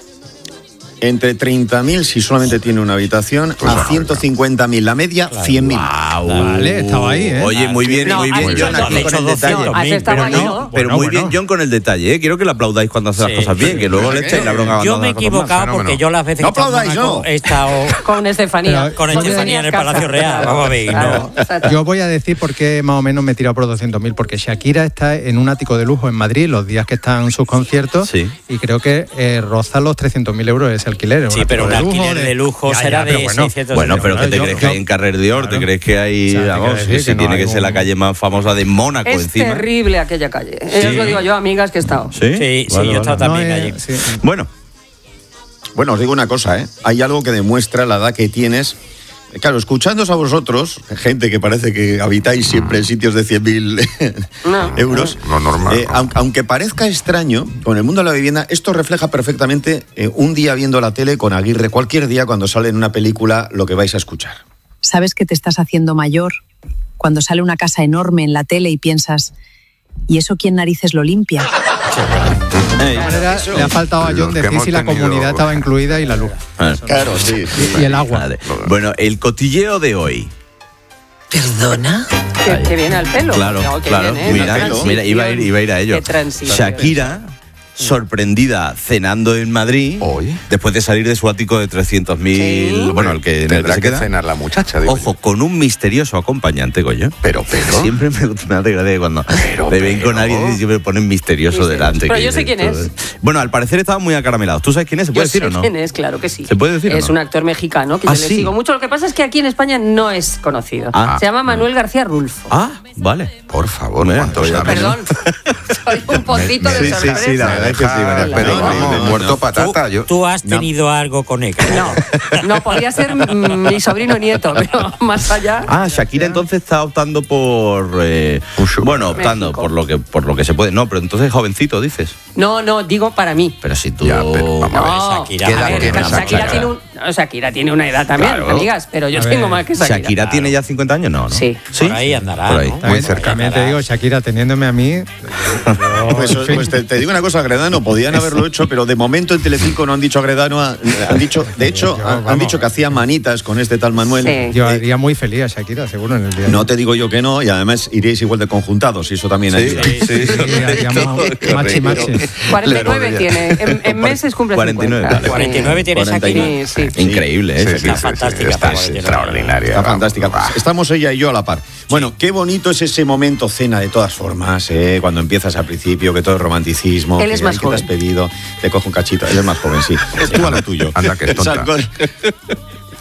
[SPEAKER 34] Entre treinta mil si solamente tiene una habitación,
[SPEAKER 29] Pues
[SPEAKER 34] a
[SPEAKER 29] bueno,
[SPEAKER 34] ciento cincuenta mil la media, cien mil.
[SPEAKER 28] Guau.
[SPEAKER 32] Vale, estaba ahí, ¿eh?
[SPEAKER 28] Oye, muy bien,
[SPEAKER 30] No,
[SPEAKER 28] muy
[SPEAKER 30] has
[SPEAKER 28] bien,
[SPEAKER 30] dicho
[SPEAKER 28] John,
[SPEAKER 30] dos,
[SPEAKER 28] aquí
[SPEAKER 31] has
[SPEAKER 28] con
[SPEAKER 31] hecho
[SPEAKER 28] el detalle.
[SPEAKER 31] doscientos
[SPEAKER 30] Has
[SPEAKER 31] mil,
[SPEAKER 30] estado
[SPEAKER 28] Pero,
[SPEAKER 30] ahí,
[SPEAKER 28] no,
[SPEAKER 30] ¿no?
[SPEAKER 28] pero
[SPEAKER 32] Bueno,
[SPEAKER 28] muy
[SPEAKER 32] bueno.
[SPEAKER 28] bien, John, con el detalle, ¿eh? Quiero que le aplaudáis cuando hace las
[SPEAKER 31] Sí.
[SPEAKER 28] cosas bien, que luego le echáis la bronca.
[SPEAKER 31] Yo
[SPEAKER 28] cuando
[SPEAKER 31] me he
[SPEAKER 28] hace las cosas mal.
[SPEAKER 31] equivocado
[SPEAKER 29] fenómeno.
[SPEAKER 31] porque yo las veces
[SPEAKER 34] No
[SPEAKER 31] que he estado en
[SPEAKER 34] aplaudáis,
[SPEAKER 31] Mónaco
[SPEAKER 34] no.
[SPEAKER 31] he estado
[SPEAKER 30] Con Estefanía.
[SPEAKER 32] Pero-
[SPEAKER 31] con
[SPEAKER 30] Porque
[SPEAKER 31] Estefanía en el
[SPEAKER 30] tenías
[SPEAKER 31] Palacio
[SPEAKER 30] casa,
[SPEAKER 31] Real.
[SPEAKER 30] claro,
[SPEAKER 31] Vamos a ver,
[SPEAKER 30] claro,
[SPEAKER 31] no.
[SPEAKER 30] exacto.
[SPEAKER 32] Yo voy a decir por qué más o menos me he tirado por doscientos mil, porque Shakira está en un ático de lujo en Madrid los días que están sus conciertos
[SPEAKER 28] Sí.
[SPEAKER 32] y creo que eh, roza los trescientos mil euros ese alquiler.
[SPEAKER 31] Sí, pero un alquiler de lujo
[SPEAKER 32] Ya,
[SPEAKER 31] será
[SPEAKER 32] ya, pero
[SPEAKER 31] de
[SPEAKER 32] bueno.
[SPEAKER 31] seiscientos
[SPEAKER 28] Bueno, pero ¿qué te
[SPEAKER 32] Yo-
[SPEAKER 28] crees que
[SPEAKER 32] yo-
[SPEAKER 28] hay en Carrer Dior? ¿Te
[SPEAKER 32] Claro.
[SPEAKER 28] crees que hay,
[SPEAKER 32] O sea, te
[SPEAKER 28] vamos,
[SPEAKER 32] quiero decir
[SPEAKER 28] si
[SPEAKER 32] que no
[SPEAKER 28] tiene
[SPEAKER 32] hay
[SPEAKER 28] que ser
[SPEAKER 32] un-
[SPEAKER 28] la calle más famosa de Mónaco
[SPEAKER 30] Es
[SPEAKER 28] encima?
[SPEAKER 30] terrible aquella calle. Eso os lo digo yo, amigas, que he estado.
[SPEAKER 28] Sí,
[SPEAKER 31] Sí, sí,
[SPEAKER 28] Vale,
[SPEAKER 31] yo he estado
[SPEAKER 28] vale.
[SPEAKER 31] también
[SPEAKER 32] No,
[SPEAKER 31] allí.
[SPEAKER 32] eh, sí.
[SPEAKER 28] Bueno,
[SPEAKER 34] Bueno, os digo una cosa, ¿eh? Hay algo que demuestra la edad que tienes. Claro, escuchándoos a vosotros, gente que parece que habitáis siempre en sitios de cien mil
[SPEAKER 30] No.
[SPEAKER 34] euros,
[SPEAKER 29] Lo normal,
[SPEAKER 34] eh,
[SPEAKER 29] ¿no?
[SPEAKER 34] aun- aunque parezca extraño, con el mundo de la vivienda, esto refleja perfectamente eh, un día viendo la tele con Aguirre, cualquier día cuando sale en una película lo que vais a escuchar.
[SPEAKER 5] Sabes que te estás haciendo mayor cuando sale una casa enorme en la tele y piensas, ¿y eso quién narices lo limpia?
[SPEAKER 32] De alguna manera, le ha faltado a
[SPEAKER 29] Los
[SPEAKER 32] John
[SPEAKER 29] que
[SPEAKER 32] decir
[SPEAKER 29] hemos
[SPEAKER 32] si la
[SPEAKER 29] tenido-
[SPEAKER 32] comunidad estaba incluida y la luz.
[SPEAKER 34] Claro, sí. sí.
[SPEAKER 32] Y el agua.
[SPEAKER 28] vale. Bueno, el cotilleo de hoy.
[SPEAKER 5] ¿Perdona?
[SPEAKER 30] Que, que viene al pelo.
[SPEAKER 28] Claro,
[SPEAKER 30] No, que
[SPEAKER 28] claro.
[SPEAKER 30] viene, ¿eh?
[SPEAKER 28] Mira,
[SPEAKER 30] Transición.
[SPEAKER 28] mira, iba a ir, iba a ir a ello.
[SPEAKER 30] Qué transición.
[SPEAKER 28] Shakira, sorprendida cenando en Madrid,
[SPEAKER 29] Hoy.
[SPEAKER 28] después de salir de su ático de trescientos mil,
[SPEAKER 30] Sí.
[SPEAKER 28] bueno, el que, en el que
[SPEAKER 29] Tendrá
[SPEAKER 28] se
[SPEAKER 29] que
[SPEAKER 28] queda.
[SPEAKER 29] cenar la muchacha, digo
[SPEAKER 28] Ojo, con un misterioso acompañante, Goyo.
[SPEAKER 29] Pero, pero.
[SPEAKER 28] Siempre me, me hace gracia cuando
[SPEAKER 29] Pero,
[SPEAKER 28] me ven
[SPEAKER 29] pero.
[SPEAKER 28] con alguien y siempre ponen misterioso
[SPEAKER 30] Sí, sí.
[SPEAKER 28] delante.
[SPEAKER 30] Pero
[SPEAKER 28] que
[SPEAKER 30] yo sé
[SPEAKER 28] dices,
[SPEAKER 30] quién
[SPEAKER 28] todo.
[SPEAKER 30] es.
[SPEAKER 28] Bueno, al parecer estaban muy acaramelados. ¿Tú sabes quién es? ¿Se
[SPEAKER 30] Yo
[SPEAKER 28] puede decir
[SPEAKER 30] sé
[SPEAKER 28] o no?
[SPEAKER 30] quién es, claro que sí.
[SPEAKER 28] ¿Se puede decir o
[SPEAKER 30] Es
[SPEAKER 28] no?
[SPEAKER 30] un actor mexicano que
[SPEAKER 28] Ah,
[SPEAKER 30] yo le
[SPEAKER 28] sí.
[SPEAKER 30] sigo mucho. Lo que pasa es que aquí en España no es conocido.
[SPEAKER 28] Ah.
[SPEAKER 30] Se llama Manuel García Rulfo.
[SPEAKER 28] Ah, vale.
[SPEAKER 29] Por favor,
[SPEAKER 28] Mira,
[SPEAKER 29] ¿cuánto
[SPEAKER 28] pues ya
[SPEAKER 29] sabes?
[SPEAKER 30] Perdón, soy un poquito de
[SPEAKER 28] Sí, sí,
[SPEAKER 30] sorpresa.
[SPEAKER 28] sí, la verdad es que sí, María.
[SPEAKER 29] Pero
[SPEAKER 28] No,
[SPEAKER 29] vamos,
[SPEAKER 28] no, no,
[SPEAKER 29] muerto
[SPEAKER 28] no.
[SPEAKER 29] patata. Yo,
[SPEAKER 31] ¿Tú has tenido algo con él?
[SPEAKER 30] No, no, podría ser mm, mi sobrino nieto, pero más allá.
[SPEAKER 28] Ah, Shakira entonces está optando por eh, bueno, optando
[SPEAKER 30] México.
[SPEAKER 28] por lo que por lo que se puede. No, pero entonces jovencito dices.
[SPEAKER 30] No, no, digo para mí.
[SPEAKER 28] Pero si tú
[SPEAKER 29] Ya, pero vamos a ver,
[SPEAKER 30] No,
[SPEAKER 31] Shakira,
[SPEAKER 29] ¿qué
[SPEAKER 30] a
[SPEAKER 29] edad
[SPEAKER 30] ver,
[SPEAKER 29] tiene
[SPEAKER 30] Shakira,
[SPEAKER 29] Shakira?
[SPEAKER 30] tiene un, no, Shakira tiene una edad también,
[SPEAKER 29] Claro.
[SPEAKER 30] amigas, pero yo
[SPEAKER 32] A
[SPEAKER 30] tengo
[SPEAKER 32] ver,
[SPEAKER 30] más que Shakira.
[SPEAKER 28] Shakira tiene ya cincuenta años, no, ¿no?
[SPEAKER 30] Sí.
[SPEAKER 28] ¿Sí?
[SPEAKER 31] Por ahí andará,
[SPEAKER 28] Por ahí.
[SPEAKER 31] ¿no?
[SPEAKER 29] muy cerca.
[SPEAKER 32] También te digo, Shakira, teniéndome a mí. yo-
[SPEAKER 34] Pues,
[SPEAKER 32] en fin.
[SPEAKER 34] pues te, te digo una cosa, Agredano, podían haberlo hecho, pero de momento en Telecinco no han dicho Agredano, han dicho, de hecho,
[SPEAKER 32] Yo,
[SPEAKER 34] han, han
[SPEAKER 32] vamos.
[SPEAKER 34] dicho que hacía manitas con este tal Manuel.
[SPEAKER 30] Sí.
[SPEAKER 32] Yo
[SPEAKER 34] Eh,
[SPEAKER 32] haría muy feliz a Shakira, seguro, en el día.
[SPEAKER 34] no te digo yo que no, y además iréis igual de conjuntados, y eso también
[SPEAKER 28] Sí,
[SPEAKER 34] ayuda.
[SPEAKER 28] sí, sí.
[SPEAKER 32] Sí, haríamos machi machi.
[SPEAKER 30] cuarenta y nueve
[SPEAKER 29] Le
[SPEAKER 30] tiene, en, en meses cumple
[SPEAKER 28] cuarenta y nueve,
[SPEAKER 30] cincuenta.
[SPEAKER 28] vale.
[SPEAKER 31] cuarenta y nueve tiene
[SPEAKER 28] cuarenta y
[SPEAKER 31] Shakira.
[SPEAKER 30] Sí, sí.
[SPEAKER 28] Increíble, ¿eh?
[SPEAKER 29] Sí, sí,
[SPEAKER 28] Shakira.
[SPEAKER 29] sí, sí,
[SPEAKER 31] fantástica,
[SPEAKER 29] está
[SPEAKER 31] pero bueno,
[SPEAKER 29] extraordinaria.
[SPEAKER 34] Está
[SPEAKER 29] vamos,
[SPEAKER 34] fantástica.
[SPEAKER 29] va.
[SPEAKER 34] Estamos ella y yo a la par. Bueno, qué bonito es ese momento cena de todas formas, ¿eh? Cuando empiezas al principio, que todo es romanticismo.
[SPEAKER 30] Él es
[SPEAKER 34] que,
[SPEAKER 30] más
[SPEAKER 34] ay, ¿qué te has
[SPEAKER 30] joven.
[SPEAKER 34] pedido? Te cojo un cachito. Él es más joven, sí. Tú a lo tuyo.
[SPEAKER 29] Anda, que es tonta.
[SPEAKER 34] Exacto.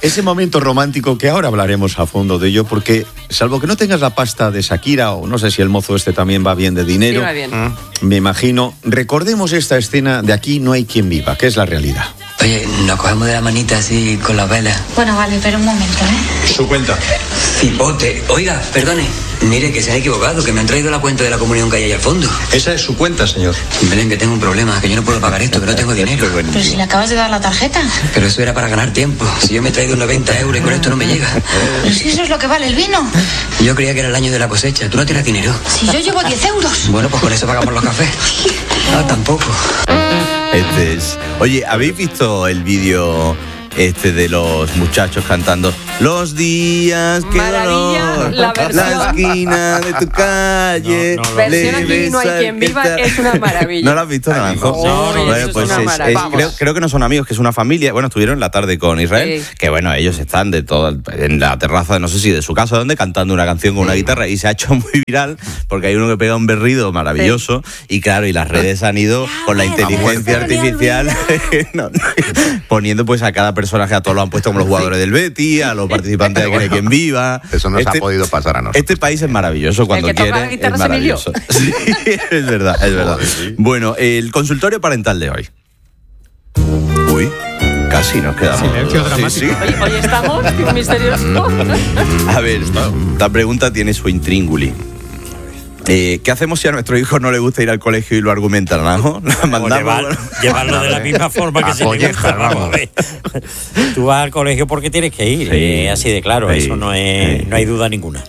[SPEAKER 34] ese momento romántico que ahora hablaremos a fondo de ello, porque salvo que no tengas la pasta de Shakira, o no sé si el mozo este también va bien de dinero,
[SPEAKER 30] Sí, va bien.
[SPEAKER 34] me imagino, recordemos esta escena de Aquí no hay quien viva, que es la realidad.
[SPEAKER 2] Oye, nos cogemos de la manita así con las velas.
[SPEAKER 6] Bueno, vale, pero un momento, ¿eh?
[SPEAKER 34] Su cuenta.
[SPEAKER 2] Cipote. Oiga, perdone. Mire, que se han equivocado, que me han traído la cuenta de la comunión que hay ahí al fondo.
[SPEAKER 34] Esa es su cuenta, señor.
[SPEAKER 2] Belén, que tengo un problema, que yo no puedo pagar esto, que no tengo dinero.
[SPEAKER 6] Pero si le acabas de dar la tarjeta.
[SPEAKER 2] Pero eso era para ganar tiempo. Si yo me he traído noventa euros y con esto no me llega.
[SPEAKER 6] Pero si eso es lo que vale el vino.
[SPEAKER 2] Yo creía que era el año de la cosecha. ¿Tú no tienes dinero?
[SPEAKER 6] Si yo llevo diez euros.
[SPEAKER 2] Bueno, pues con eso pagamos los cafés. Ah, tampoco.
[SPEAKER 28] Este es... Oye, ¿habéis visto el vídeo este de los muchachos cantando Los días que
[SPEAKER 30] Maravilla,
[SPEAKER 28] dolor,
[SPEAKER 30] la versión.
[SPEAKER 28] esquina de tu calle?
[SPEAKER 30] No, no, no. Versión Aquí no hay quien viva es una maravilla.
[SPEAKER 28] ¿No lo has visto, Naranjo?
[SPEAKER 30] No, no,
[SPEAKER 28] bueno,
[SPEAKER 30] eso
[SPEAKER 28] pues
[SPEAKER 30] es una
[SPEAKER 28] es-
[SPEAKER 30] maravilla.
[SPEAKER 28] es- creo, creo que no son amigos, que es una familia. Bueno, estuvieron en la tarde con Israel,
[SPEAKER 30] Sí.
[SPEAKER 28] que bueno, ellos están de todo en la terraza, no sé si de su casa, donde cantando una canción con una guitarra, y se ha hecho muy viral porque hay uno que pega un berrido maravilloso, y claro, y las redes han ido con la inteligencia artificial no, no, poniendo pues a cada personaje, a todos lo han puesto como los jugadores del Betis, a los participantes de Aquí no hay quien viva.
[SPEAKER 29] Eso nos
[SPEAKER 28] Este-
[SPEAKER 29] ha podido pasar a nosotros.
[SPEAKER 28] Este país es maravilloso cuando
[SPEAKER 30] El que toca
[SPEAKER 28] quiere.
[SPEAKER 30] la guitarra
[SPEAKER 28] Es
[SPEAKER 30] es Emilio.
[SPEAKER 28] maravilloso. Sí, es verdad, es verdad. Bueno, el consultorio parental de hoy. Uy, casi nos quedamos.
[SPEAKER 32] Silencio dramático.
[SPEAKER 28] Sí, sí.
[SPEAKER 30] Hoy, hoy estamos misterioso.
[SPEAKER 28] A ver, esta pregunta tiene su intríngulis. Eh, ¿Qué hacemos si a nuestro hijo no le gusta ir al colegio y lo argumentan, ¿no? Lo mandamos,
[SPEAKER 31] llevar-
[SPEAKER 28] bueno.
[SPEAKER 31] llevarlo de la misma forma que
[SPEAKER 28] A
[SPEAKER 31] se le
[SPEAKER 28] colleja,
[SPEAKER 31] gusta, vamos a ver. Tú vas al colegio porque tienes que ir,
[SPEAKER 28] Sí.
[SPEAKER 31] eh, así de claro,
[SPEAKER 28] Sí.
[SPEAKER 31] eso no es, no hay duda ninguna.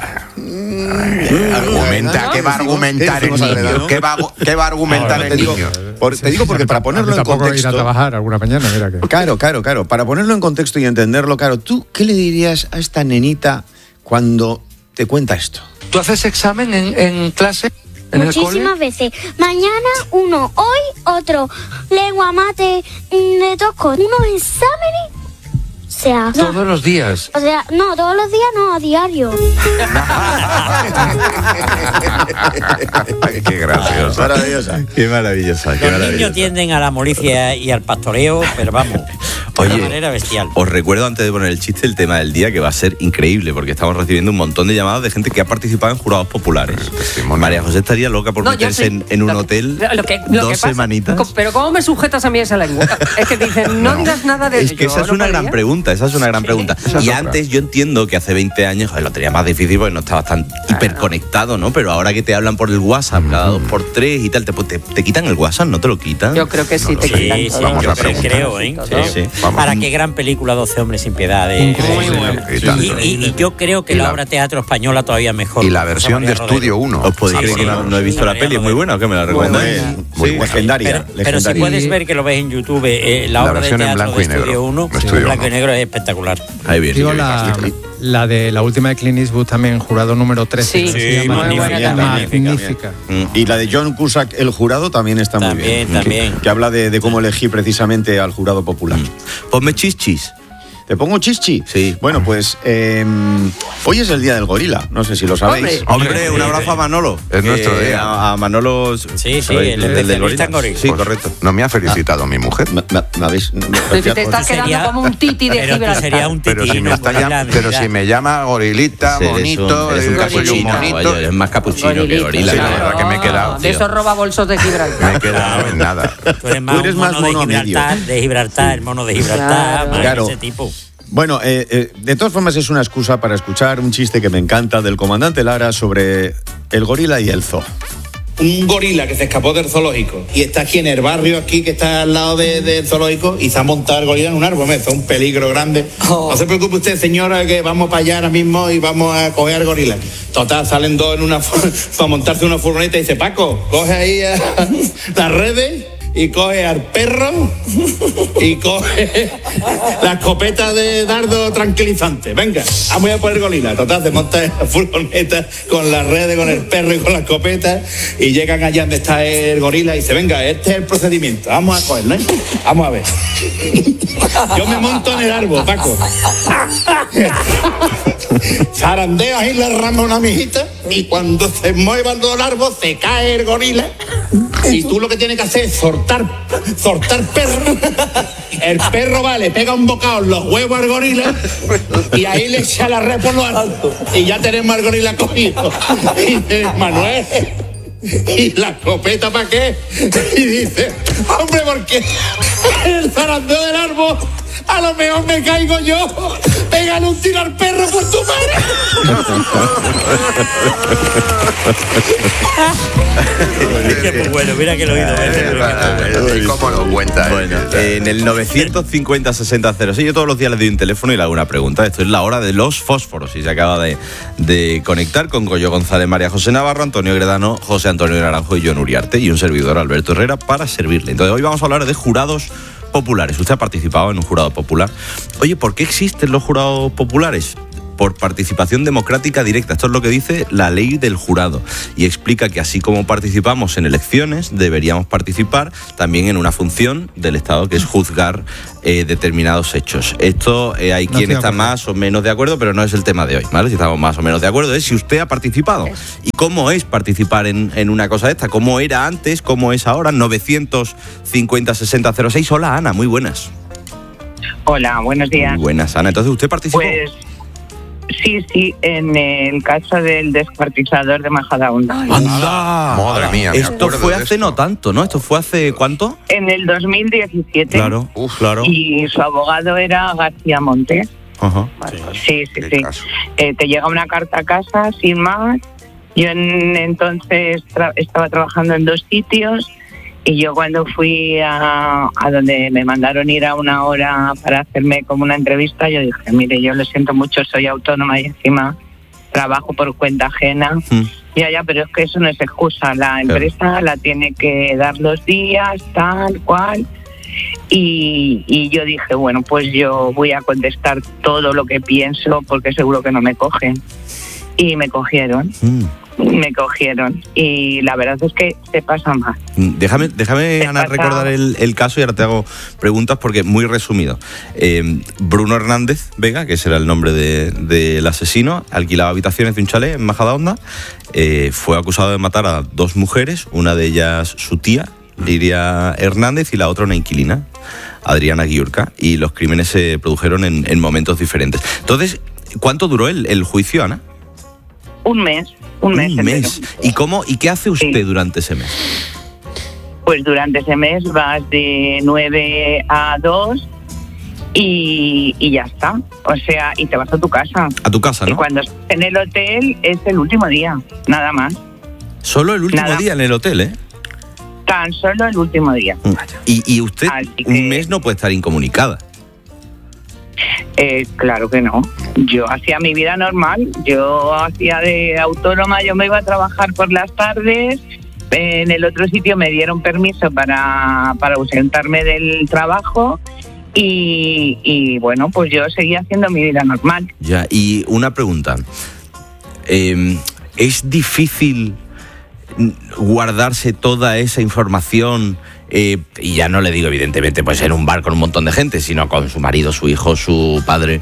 [SPEAKER 29] Argumenta, ¿qué va a argumentar el niño? ¿Qué va, a- qué va a argumentar
[SPEAKER 34] No,
[SPEAKER 29] el
[SPEAKER 34] te digo,
[SPEAKER 29] niño?
[SPEAKER 34] por- te digo porque para ponerlo en
[SPEAKER 32] Tampoco ir a
[SPEAKER 34] contexto.
[SPEAKER 32] trabajar alguna mañana, mira que.
[SPEAKER 34] Claro, claro, claro. Para ponerlo en contexto y entenderlo, claro, ¿tú qué le dirías a esta nenita cuando te cuenta esto?
[SPEAKER 9] ¿Tú haces examen en, en clase? ¿En el cole?
[SPEAKER 10] Muchísimas veces. Mañana uno, hoy otro. Lengua, mate, mm, de tosco. Unos exámenes. O sea,
[SPEAKER 9] Todos los días.
[SPEAKER 10] o sea, no, todos los días no, a diario.
[SPEAKER 29] Qué gracioso.
[SPEAKER 34] Maravillosa.
[SPEAKER 28] Qué maravillosa, qué
[SPEAKER 31] Los
[SPEAKER 28] maravillosa.
[SPEAKER 31] niños tienden a la molicia y al pastoreo, pero vamos, de
[SPEAKER 28] Oye,
[SPEAKER 31] una manera bestial.
[SPEAKER 28] Os recuerdo antes de poner el chiste el tema del día, que va a ser increíble, porque estamos recibiendo un montón de llamadas de gente que ha participado en jurados populares. María José estaría loca por
[SPEAKER 30] No, yo
[SPEAKER 28] meterse
[SPEAKER 30] sí.
[SPEAKER 28] en, en un
[SPEAKER 30] Lo-
[SPEAKER 28] hotel
[SPEAKER 30] lo que- lo
[SPEAKER 28] dos
[SPEAKER 30] que pasa-
[SPEAKER 28] semanitas.
[SPEAKER 30] Co- Pero ¿cómo me sujetas a mí esa lengua? Es que dicen, no, digas nada de
[SPEAKER 28] Es que esa es una gran pregunta, esa es una gran pregunta. Y antes yo entiendo que hace veinte años joder, lo tenía más difícil porque no estabas tan hiperconectado, ¿no? Pero ahora que te hablan por el WhatsApp cada dos por tres y tal, te, te, te quitan el WhatsApp, ¿no te lo quitan?
[SPEAKER 30] Yo creo que sí, te
[SPEAKER 31] Sí,
[SPEAKER 30] quitan
[SPEAKER 31] sí,
[SPEAKER 30] todo.
[SPEAKER 31] yo
[SPEAKER 29] a
[SPEAKER 31] creo,
[SPEAKER 29] preguntar.
[SPEAKER 31] creo, ¿eh?
[SPEAKER 28] Sí, sí.
[SPEAKER 31] Para qué gran película Doce hombres sin piedad. eh.
[SPEAKER 29] Increíble.
[SPEAKER 31] Y,
[SPEAKER 29] Y tanto.
[SPEAKER 31] y- y yo creo que
[SPEAKER 29] Y
[SPEAKER 31] la,
[SPEAKER 29] la-
[SPEAKER 31] obra teatro española todavía mejor.
[SPEAKER 29] Y la
[SPEAKER 31] José
[SPEAKER 29] versión de
[SPEAKER 31] María Rodero.
[SPEAKER 29] Estudio uno.
[SPEAKER 28] ¿Os podéis
[SPEAKER 31] Sí,
[SPEAKER 28] creer
[SPEAKER 31] sí,
[SPEAKER 28] que no, no he visto la
[SPEAKER 31] María
[SPEAKER 28] peli? Es muy
[SPEAKER 31] Rodero.
[SPEAKER 28] buena, ¿o qué me la
[SPEAKER 34] Muy
[SPEAKER 28] recomendáis?
[SPEAKER 34] buena, muy
[SPEAKER 28] Sí.
[SPEAKER 34] legendaria.
[SPEAKER 31] Pero, pero si
[SPEAKER 34] legendaria.
[SPEAKER 31] puedes ver que lo ves en YouTube, eh, la,
[SPEAKER 29] La
[SPEAKER 31] obra de
[SPEAKER 29] versión en
[SPEAKER 31] teatro
[SPEAKER 29] blanco
[SPEAKER 31] de
[SPEAKER 29] y negro.
[SPEAKER 31] Estudio uno,
[SPEAKER 29] De Estudio
[SPEAKER 31] en blanco
[SPEAKER 29] uno.
[SPEAKER 31] y negro es espectacular.
[SPEAKER 28] Ahí bien.
[SPEAKER 32] Digo la, la de la última de Clint Eastwood también, jurado número trece.
[SPEAKER 30] Sí,
[SPEAKER 32] que se
[SPEAKER 31] sí,
[SPEAKER 32] llama
[SPEAKER 31] magnífica,
[SPEAKER 32] Magnífica.
[SPEAKER 34] Y la de John Cusack, el jurado, también está muy
[SPEAKER 31] También,
[SPEAKER 34] bien.
[SPEAKER 31] también.
[SPEAKER 34] Que, que habla de, de cómo elegir precisamente al jurado popular.
[SPEAKER 28] Ponme chichis.
[SPEAKER 34] ¿Te pongo chichi?
[SPEAKER 28] Sí.
[SPEAKER 34] Bueno, pues eh, hoy es el día del gorila. No sé si lo sabéis.
[SPEAKER 30] Hombre.
[SPEAKER 28] Hombre, un abrazo a Manolo.
[SPEAKER 29] Es nuestro
[SPEAKER 28] Eh,
[SPEAKER 29] día.
[SPEAKER 28] A, a Manolo.
[SPEAKER 31] Sí, sí,
[SPEAKER 28] ¿sabéis?
[SPEAKER 31] el
[SPEAKER 28] del
[SPEAKER 31] especialista
[SPEAKER 28] gorila.
[SPEAKER 31] en gorila.
[SPEAKER 28] Sí,
[SPEAKER 29] Pues
[SPEAKER 28] correcto.
[SPEAKER 29] No me ha felicitado mi mujer.
[SPEAKER 34] Me, me- me habéis- me-
[SPEAKER 30] Te, te estás
[SPEAKER 31] Tú
[SPEAKER 30] quedando
[SPEAKER 31] sería-
[SPEAKER 30] como un titi de
[SPEAKER 31] pero tú
[SPEAKER 30] Gibraltar.
[SPEAKER 31] serías un
[SPEAKER 29] Pero si,
[SPEAKER 31] titino,
[SPEAKER 29] me está
[SPEAKER 31] pues,
[SPEAKER 29] llam-
[SPEAKER 31] mira,
[SPEAKER 29] pero
[SPEAKER 31] mira.
[SPEAKER 29] si me llama gorilita,
[SPEAKER 28] Eres un-
[SPEAKER 29] bonito,
[SPEAKER 28] eres un
[SPEAKER 29] eh, soy un
[SPEAKER 28] capuchino,
[SPEAKER 29] monito.
[SPEAKER 28] oye, es más capuchino que
[SPEAKER 30] Gorilita,
[SPEAKER 28] gorila.
[SPEAKER 29] Sí,
[SPEAKER 28] que
[SPEAKER 29] la
[SPEAKER 30] claro.
[SPEAKER 29] verdad que me he quedado,
[SPEAKER 30] De
[SPEAKER 28] tío.
[SPEAKER 30] esos robabolsos de
[SPEAKER 29] Me he
[SPEAKER 30] Gibraltar.
[SPEAKER 29] quedado en nada.
[SPEAKER 31] Tú eres más,
[SPEAKER 34] Tú eres
[SPEAKER 31] un
[SPEAKER 34] más
[SPEAKER 31] mono de
[SPEAKER 34] mono medio.
[SPEAKER 31] Gibraltar, de Gibraltar, el mono de Gibraltar,
[SPEAKER 30] Claro.
[SPEAKER 31] más
[SPEAKER 34] Claro.
[SPEAKER 31] ese tipo.
[SPEAKER 34] Bueno, eh, eh, de todas formas es una excusa para escuchar un chiste que me encanta del comandante Lara sobre el gorila y el zoo.
[SPEAKER 11] Un gorila que se escapó del zoológico y está aquí en el barrio, aquí que está al lado de- del zoológico, y se ha montado el gorila en un árbol. Eso es un peligro grande. No se preocupe usted, señora, que vamos para allá ahora mismo y vamos a coger al gorila. Total, salen dos en una fu- para montarse en una furgoneta y dice: Paco, coge ahí a las redes y coge al perro y coge la escopeta de dardo tranquilizante. Venga, vamos a por el gorila. Total, se monta en la furgoneta con las redes, con el perro y con la escopeta, y llegan allá donde está el gorila y dice: venga, este es el procedimiento, vamos a cogerlo, ¿eh? Vamos a ver. Yo me monto en el árbol, Paco. Zarandeo ahí la rama a una mijita y cuando se muevan los árboles se cae el gorila y tú lo que tienes que hacer es soltar, soltar perro. El perro va, le pega un bocado en los huevos al gorila y ahí le echa la red por lo alto y ya tenemos al gorila cogido. Y dice, Manuel, ¿y la escopeta para qué? Y dice, hombre, porque el zarandeo del árbol a lo mejor me caigo yo. Pégale un tiro al perro por tu madre.
[SPEAKER 31] Qué muy bueno, mira que lo he oído.
[SPEAKER 29] ¿Y cómo lo cuenta?
[SPEAKER 28] Bueno, eh, en el novecientos cincuenta sesenta cero seis yo todos los días le doy un teléfono y le hago una pregunta. Esto es la hora de los fósforos y se acaba de, de conectar con Goyo González, María José Navarro, Antonio Gredano, José Antonio Naranjo y John Uriarte y un servidor, Alberto Herrera, para servirle. Entonces hoy vamos a hablar de jurados populares. Usted ha participado en un jurado popular. Oye, ¿por qué existen los jurados populares? Por participación democrática directa. Esto es lo que dice la ley del jurado y explica que así como participamos en elecciones, deberíamos participar también en una función del Estado, que es juzgar eh, determinados hechos. Esto eh, hay no quien está más o menos de acuerdo, pero no es el tema de hoy, ¿vale? Si estamos más o menos de acuerdo es si usted ha participado. ¿Y cómo es participar en, en una cosa de esta? ¿Cómo era antes? ¿Cómo es ahora? novecientos cincuenta sesenta cero seis. Hola, Ana, muy buenas.
[SPEAKER 12] Hola, buenos días.
[SPEAKER 28] Muy buenas, Ana. Entonces, ¿usted participó?
[SPEAKER 12] Pues sí, sí, en el caso del descuartizador de Majadahonda.
[SPEAKER 28] ¡Anda!
[SPEAKER 29] Madre mía, me
[SPEAKER 28] esto fue hace
[SPEAKER 29] esto.
[SPEAKER 28] no tanto, ¿no? ¿Esto fue hace cuánto?
[SPEAKER 12] En el dos mil diecisiete.
[SPEAKER 28] Claro, Uf, claro.
[SPEAKER 12] Y su abogado era García Montes.
[SPEAKER 28] Ajá.
[SPEAKER 12] Sí, sí, sí. Eh, te llega una carta a casa, sin más. Yo en, entonces tra- estaba trabajando en dos sitios. Y yo cuando fui a, a donde me mandaron ir a una hora para hacerme como una entrevista, yo dije, mire, yo lo siento mucho, soy autónoma y encima trabajo por cuenta ajena. Mm. Ya, ya, pero es que eso no es excusa. La empresa claro. la tiene que dar los días, tal cual. Y, y yo dije, bueno, pues yo voy a contestar todo lo que pienso porque seguro que no me cogen. Y me cogieron. Mm. Me cogieron y la verdad es que se pasa mal.
[SPEAKER 28] Déjame, déjame Ana, pasa... recordar el, el caso y ahora te hago preguntas porque muy resumido. Eh, Bruno Hernández Vega, que ese era el nombre del de, de asesino, alquilaba habitaciones de un chalet en Majadahonda, eh, fue acusado de matar a dos mujeres, una de ellas su tía, Lidia Hernández, y la otra una inquilina, Adriana Guiurca, y los crímenes se produjeron en, en momentos diferentes. Entonces, ¿cuánto duró el, el juicio, Ana?
[SPEAKER 12] Un mes. Un mes.
[SPEAKER 28] Un mes. ¿Y cómo y qué hace usted sí. durante ese mes?
[SPEAKER 12] Pues durante ese mes vas de nueve a dos y, y ya está. O sea, y te vas a tu casa.
[SPEAKER 28] A tu casa, ¿no?
[SPEAKER 12] Y cuando estás en el hotel es el último día, nada más.
[SPEAKER 28] Solo el último
[SPEAKER 12] nada.
[SPEAKER 28] día en el hotel, ¿eh?
[SPEAKER 12] Tan solo el último día.
[SPEAKER 28] Y, y usted
[SPEAKER 12] que...
[SPEAKER 28] un mes no puede estar incomunicada.
[SPEAKER 12] Eh, claro que no. Yo hacía mi vida normal. Yo hacía de autónoma, yo me iba a trabajar por las tardes. En el otro sitio me dieron permiso para, para ausentarme del trabajo. Y, y bueno, pues yo seguía haciendo mi vida normal.
[SPEAKER 28] Ya, y una pregunta. Eh, ¿Es difícil guardarse toda esa información? Eh, y ya no le digo, evidentemente, pues en un bar con un montón de gente, sino con su marido, su hijo, su padre.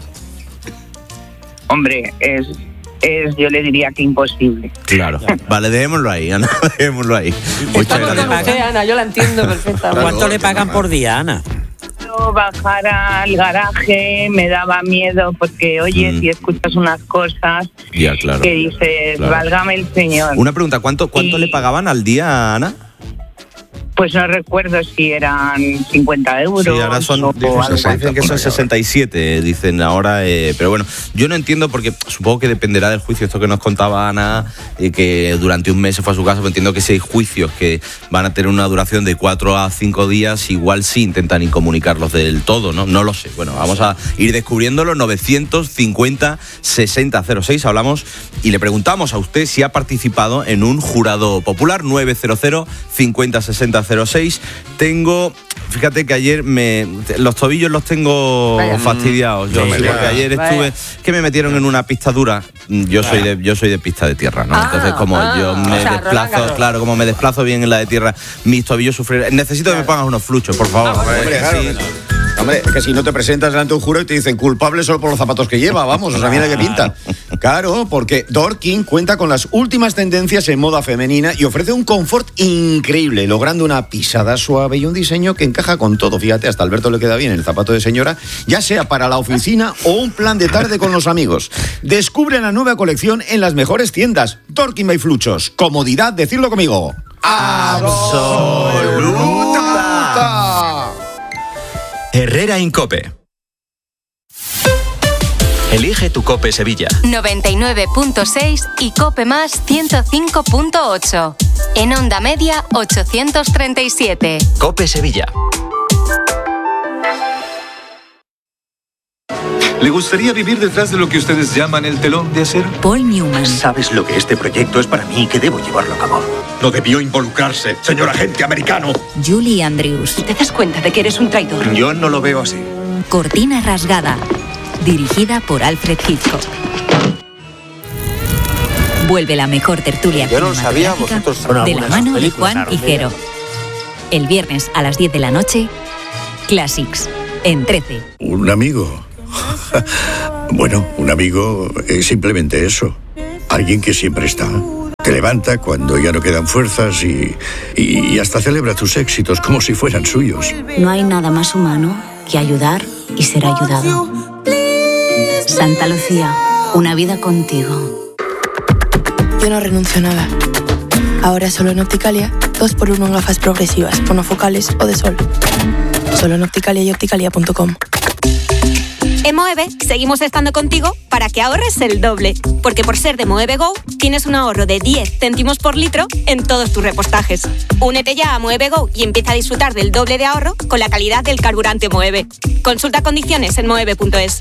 [SPEAKER 12] Hombre, es, es yo le diría que imposible.
[SPEAKER 28] Claro. Vale, dejémoslo ahí, Ana, dejémoslo ahí.
[SPEAKER 30] Muchas gracias. Usted, Ana, yo la entiendo perfectamente.
[SPEAKER 31] ¿Cuánto le pagan por día, Ana?
[SPEAKER 12] Bajar al garaje me daba miedo porque, oye, mm. si escuchas unas cosas
[SPEAKER 28] ya, claro,
[SPEAKER 12] que dices,
[SPEAKER 28] claro.
[SPEAKER 12] válgame el Señor.
[SPEAKER 28] Una pregunta, ¿cuánto, cuánto y... le pagaban al día, Ana?
[SPEAKER 12] Pues no recuerdo si eran cincuenta euros.
[SPEAKER 28] Sí, ahora son, o dicen, dicen que son sesenta y siete, dicen ahora. Eh, pero bueno, yo no entiendo porque supongo que dependerá del juicio. Esto que nos contaba Ana, eh, que durante un mes se fue a su casa, pero entiendo que si hay juicios que van a tener una duración de cuatro a cinco días, igual sí intentan incomunicarlos del todo, ¿no? No lo sé. Bueno, vamos a ir descubriéndolo. novecientos cincuenta sesenta cero seis, hablamos y le preguntamos a usted si ha participado en un jurado popular. Novecientos cincuenta sesenta cero seis. Tengo, fíjate que ayer me los tobillos los tengo Vaya. fastidiados. Yo, sí, porque ayer estuve, Vaya. que me metieron en una pista dura. Yo soy de, yo soy de pista de tierra, ¿no? Ah, Entonces, como ah, yo me o sea, desplazo, Roland, claro, como me desplazo bien en la de tierra, mis tobillos sufren. Necesito claro. que me pongas unos fluchos, por favor.
[SPEAKER 12] Ah, bueno,
[SPEAKER 28] hombre,
[SPEAKER 12] claro,
[SPEAKER 28] sí.
[SPEAKER 12] claro.
[SPEAKER 34] Hombre, que si no te presentas delante de un jurado y te dicen culpable solo por los zapatos que lleva, vamos, o sea, mira qué pinta. Claro, porque Dorking cuenta con las últimas tendencias en moda femenina y ofrece un confort increíble, logrando una pisada suave y un diseño que encaja con todo. Fíjate, hasta a Alberto le queda bien el zapato de señora, ya sea para la oficina o un plan de tarde con los amigos. Descubre la nueva colección en las mejores tiendas. Dorking by Fluchos. Comodidad, decirlo conmigo.
[SPEAKER 13] ¡Absoluta! Herrera Incope. Elige tu Cope Sevilla.
[SPEAKER 7] noventa y nueve punto seis y Cope Más ciento cinco punto ocho. En onda media ochocientos treinta y siete.
[SPEAKER 13] Cope Sevilla.
[SPEAKER 14] ¿Le gustaría vivir detrás de lo que ustedes llaman el telón de acero?
[SPEAKER 15] Paul Newman.
[SPEAKER 14] ¿Sabes lo que este proyecto es para mí y que debo llevarlo a cabo? No debió involucrarse, señor agente americano.
[SPEAKER 15] Julie Andrews.
[SPEAKER 16] ¿Te das cuenta de que eres un traidor?
[SPEAKER 14] Yo no lo veo así.
[SPEAKER 15] Cortina rasgada. Dirigida por Alfred Hitchcock. Vuelve la mejor tertulia
[SPEAKER 13] Yo no lo sabía, vosotros
[SPEAKER 15] de la mano de Juan y Jero. El viernes a las diez de la noche, Classics, en trece.
[SPEAKER 17] Un amigo. Bueno, un amigo es simplemente eso. Alguien que siempre está. Te levanta cuando ya no quedan fuerzas y, y hasta celebra tus éxitos como si fueran suyos.
[SPEAKER 15] No hay nada más humano que ayudar y ser ayudado. Santa Lucía, una vida contigo.
[SPEAKER 18] Yo no renuncio a nada. Ahora solo en Opticalia, dos por uno en gafas progresivas, monofocales o de sol. Solo en Opticalia y opticalia punto com.
[SPEAKER 19] En Moeve seguimos estando contigo para que ahorres el doble, porque por ser de Moeve Go tienes un ahorro de diez céntimos por litro en todos tus repostajes. Únete ya a Moeve Go y empieza a disfrutar del doble de ahorro con la calidad del carburante Moeve. Consulta condiciones en moeve punto es.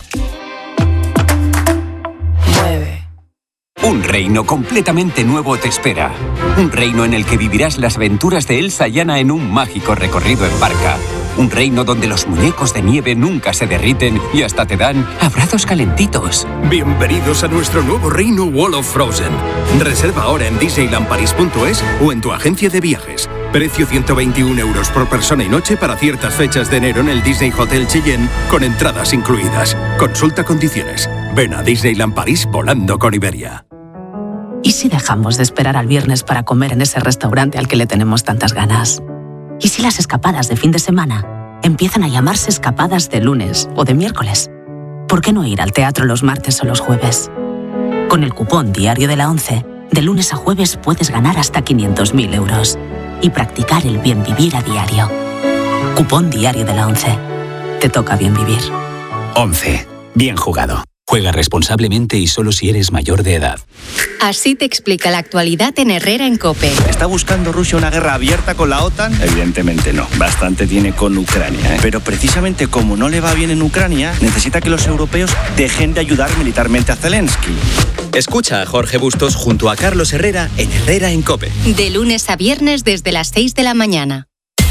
[SPEAKER 20] Un reino completamente nuevo te espera. Un reino en el que vivirás las aventuras de Elsa y Anna en un mágico recorrido en barca. Un reino donde los muñecos de nieve nunca se derriten y hasta te dan abrazos calentitos.
[SPEAKER 21] Bienvenidos a nuestro nuevo reino Wall of Frozen. Reserva ahora en disneyland paris punto es o en tu agencia de viajes. Precio ciento veintiún euros por persona y noche para ciertas fechas de enero en el Disney Hotel Cheyenne con entradas incluidas. Consulta condiciones. Ven a Disneyland París volando con Iberia.
[SPEAKER 22] ¿Y si dejamos de esperar al viernes para comer en ese restaurante al que le tenemos tantas ganas? ¿Y si las escapadas de fin de semana empiezan a llamarse escapadas de lunes o de miércoles? ¿Por qué no ir al teatro los martes o los jueves? Con el cupón Diario de la ONCE, de lunes a jueves puedes ganar hasta quinientos mil euros y practicar el bien vivir a diario. Cupón Diario de la ONCE. Te toca bien vivir.
[SPEAKER 23] ONCE. Bien jugado. Juega responsablemente y solo si eres mayor de edad.
[SPEAKER 7] Así te explica la actualidad en Herrera en COPE.
[SPEAKER 24] ¿Está buscando Rusia una guerra abierta con la OTAN? Evidentemente no. Bastante tiene con Ucrania, ¿eh? Pero precisamente como no le va bien en Ucrania, necesita que los europeos dejen de ayudar militarmente a Zelensky.
[SPEAKER 13] Escucha a Jorge Bustos junto a Carlos Herrera en Herrera en COPE.
[SPEAKER 7] De lunes a viernes desde las seis de la mañana.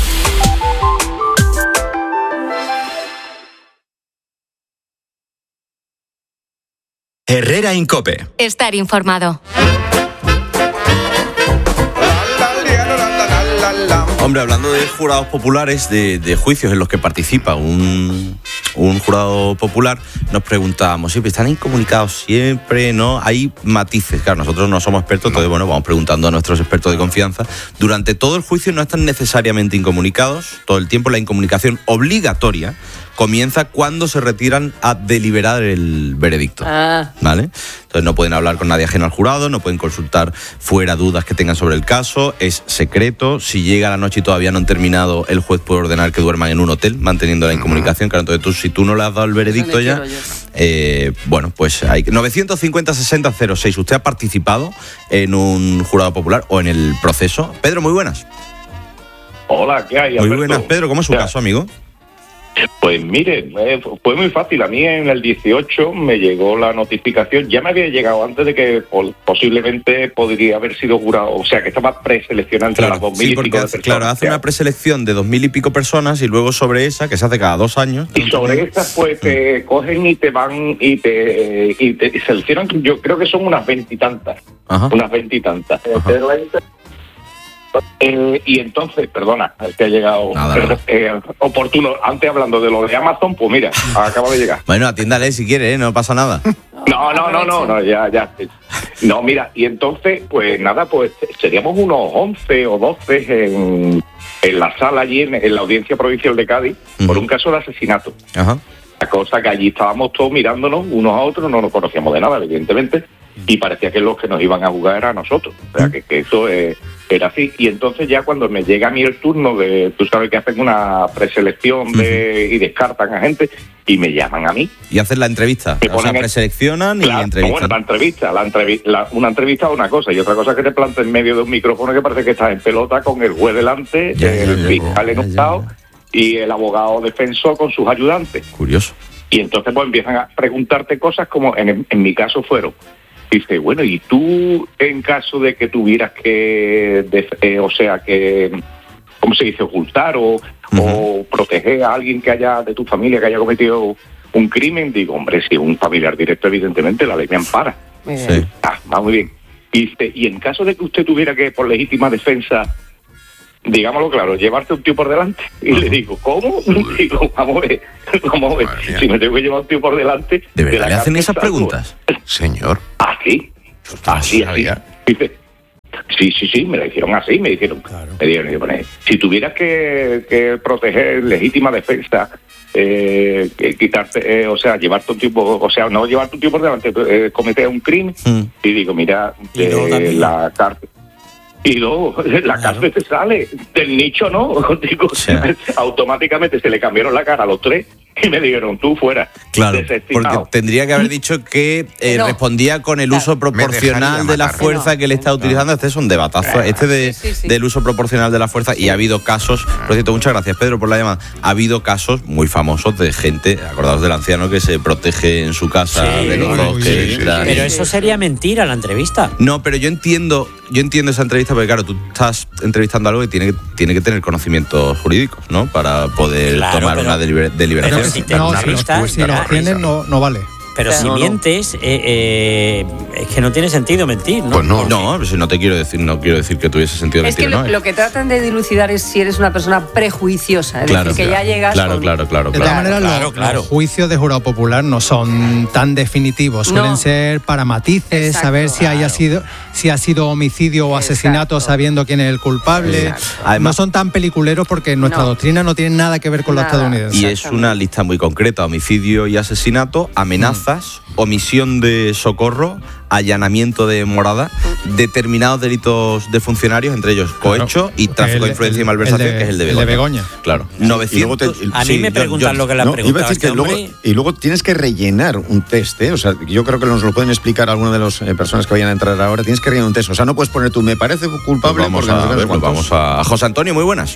[SPEAKER 13] Herrera en COPE.
[SPEAKER 7] Estar informado.
[SPEAKER 28] Hombre, hablando de jurados populares, de, de juicios en los que participa un, un jurado popular, nos preguntábamos, ¿siempre están incomunicados siempre? ¿No? Hay matices. Claro, nosotros no somos expertos, entonces, bueno, vamos preguntando a nuestros expertos de confianza. Durante todo el juicio no están necesariamente incomunicados. Todo el tiempo la incomunicación obligatoria comienza cuando se retiran a deliberar el veredicto.
[SPEAKER 30] Ah.
[SPEAKER 28] ¿Vale? Entonces no pueden hablar con nadie ajeno al jurado, no pueden consultar fuera dudas que tengan sobre el caso, es secreto. Si llega la noche y todavía no han terminado, el juez puede ordenar que duerman en un hotel, manteniendo la incomunicación. Claro, entonces tú, si tú no le has dado el veredicto ya, eh, bueno, pues hay novecientos cincuenta sesenta cero seis. ¿Usted ha participado en un jurado popular o en el proceso? Pedro, muy buenas.
[SPEAKER 25] Hola, ¿qué hay,
[SPEAKER 28] Muy
[SPEAKER 25] Alberto?
[SPEAKER 28] buenas, Pedro. ¿Cómo es su
[SPEAKER 25] Ya.
[SPEAKER 28] caso, amigo?
[SPEAKER 25] Pues mire, eh, fue muy fácil. A mí en el dieciocho me llegó la notificación. Ya me había llegado antes de que po- posiblemente podría haber sido jurado. O sea, que estaba preseleccionado entre las dos mil
[SPEAKER 28] Sí,
[SPEAKER 25] y
[SPEAKER 28] porque
[SPEAKER 25] pico de
[SPEAKER 28] hace,
[SPEAKER 25] personas.
[SPEAKER 28] claro, hace una preselección de dos mil y pico personas y luego sobre esa, que se hace cada dos años.
[SPEAKER 25] Y sobre esas, pues, te cogen y te van y te, eh, y te seleccionan. Yo creo que son unas veintitantas.
[SPEAKER 28] Ajá.
[SPEAKER 25] Unas veintitantas. Eh, y entonces, perdona, es que ha llegado
[SPEAKER 28] Nada,
[SPEAKER 25] eh, oportuno. Antes hablando de lo de Amazon, pues mira, acaba de llegar.
[SPEAKER 28] Bueno, atiéndale si quiere, ¿eh? No pasa nada.
[SPEAKER 25] No, no, no, no, no, ya, ya. No, mira, y entonces, pues nada, pues seríamos unos once o doce en, en la sala allí, en, en la Audiencia Provincial de Cádiz, uh-huh. por un caso de asesinato.
[SPEAKER 28] Ajá.
[SPEAKER 25] La cosa que allí estábamos todos mirándonos unos a otros, no nos conocíamos de nada, evidentemente, y parecía que los que nos iban a jugar eran nosotros. O sea, que, que eso eh, era así. Y entonces ya cuando me llega a mí el turno de, tú sabes que hacen una preselección de, uh-huh. y descartan a gente, y me llaman a mí.
[SPEAKER 28] Y hacen la entrevista. O sea, preseleccionan y
[SPEAKER 25] claro,
[SPEAKER 28] entrevistan.
[SPEAKER 25] Bueno, la entrevista, la entrevista la, una entrevista es una cosa, y otra cosa es que te plantes en medio de un micrófono que parece que estás en pelota con el juez delante,
[SPEAKER 28] ya,
[SPEAKER 25] el
[SPEAKER 28] ya,
[SPEAKER 25] fiscal en un lado y el abogado defensor con sus ayudantes.
[SPEAKER 28] Curioso.
[SPEAKER 25] Y entonces pues empiezan a preguntarte cosas como en, en mi caso fueron. Dice, bueno, ¿y tú en caso de que tuvieras que, de, eh, o sea, que, ¿cómo se dice? Ocultar o, uh-huh. o proteger a alguien que haya, de tu familia, que haya cometido un crimen? Digo, hombre, si es un familiar directo, evidentemente la ley me ampara.
[SPEAKER 28] Sí.
[SPEAKER 25] Ah, va muy bien. Y, dice, y en caso de que usted tuviera que, por legítima defensa, digámoslo claro, llevarte un tío por delante. Y uh-huh. le digo, ¿cómo? Digo, vamos a ver, vamos a ver. Si me tengo que llevar un tío por delante...
[SPEAKER 28] ¿De verdad
[SPEAKER 25] de
[SPEAKER 28] le hacen esas
[SPEAKER 25] salgo.
[SPEAKER 28] preguntas?
[SPEAKER 29] Señor.
[SPEAKER 25] Así, así, así. Dice, sí, sí, sí, me lo hicieron así, me dijeron, claro. me dijeron, si tuvieras que, que proteger legítima defensa, eh, quitarte, eh, o sea, llevarte un tipo, o sea, no llevarte un tipo por delante, eh, cometer un crimen, mm. y digo, mira, de la cárcel. Y luego la cárcel te sale, del nicho no, digo, sí. automáticamente se le cambiaron la cara a los tres y me dijeron, tú fuera.
[SPEAKER 28] Claro, porque tendría que haber dicho que eh, no. respondía con el uso claro. proporcional de la fuerza no. que él está utilizando. Este es un debatazo, este de, sí, sí, sí. del uso proporcional de la fuerza, y ha habido casos, por cierto, muchas gracias Pedro por la llamada, ha habido casos muy famosos de gente, acordados del anciano que se protege en su casa sí, de los dos.
[SPEAKER 31] Sí, sí, pero eso sería mentira, la entrevista.
[SPEAKER 28] No, pero yo entiendo, yo entiendo esa entrevista porque claro, tú estás entrevistando algo que tiene que, tiene que tener conocimientos jurídicos, ¿no? Para poder claro, tomar pero, una deliber- deliberación.
[SPEAKER 31] Pero si te no, si los, pues, si los tienes, no, no vale. Pero si no, mientes, no. Eh, eh, es que no tiene sentido mentir, ¿no?
[SPEAKER 28] Pues no, no, pues no te quiero decir, no quiero decir que tuviese sentido
[SPEAKER 30] es
[SPEAKER 28] mentir.
[SPEAKER 30] Es que lo,
[SPEAKER 28] ¿no?
[SPEAKER 30] lo que tratan de dilucidar es si eres una persona prejuiciosa, es
[SPEAKER 28] claro,
[SPEAKER 30] decir, que
[SPEAKER 28] claro,
[SPEAKER 30] ya llegas
[SPEAKER 28] claro,
[SPEAKER 30] con...
[SPEAKER 28] claro, claro,
[SPEAKER 31] de todas
[SPEAKER 28] claro,
[SPEAKER 31] maneras,
[SPEAKER 28] claro,
[SPEAKER 31] los,
[SPEAKER 28] claro.
[SPEAKER 31] los juicios de jurado popular no son tan definitivos, suelen no. ser para matices, Exacto, saber si claro. haya sido si ha sido homicidio o asesinato, Exacto. sabiendo quién es el culpable. Además, no son tan peliculeros porque nuestra no. doctrina no tiene nada que ver con nada. la estadounidense.
[SPEAKER 28] Y es una lista muy concreta: homicidio y asesinato, amenazas, mm. omisión de socorro, allanamiento de morada, determinados delitos de funcionarios, entre ellos cohecho claro, y tráfico el, de influencia y malversación, de, que es el de Begoña.
[SPEAKER 31] El de Begoña.
[SPEAKER 28] Claro. novecientos
[SPEAKER 31] Te, a mí sí, me preguntan yo, lo que le han no, preguntado.
[SPEAKER 34] Iba a decir que luego, y luego tienes que rellenar un test, ¿eh? O sea, yo creo que nos lo pueden explicar algunas de las eh, personas que vayan a entrar ahora. Tienes que rellenar un test. O sea, no puedes poner tú, me parece culpable.
[SPEAKER 28] Pues vamos,
[SPEAKER 34] porque
[SPEAKER 28] a, ver, pues vamos a José Antonio, muy buenas.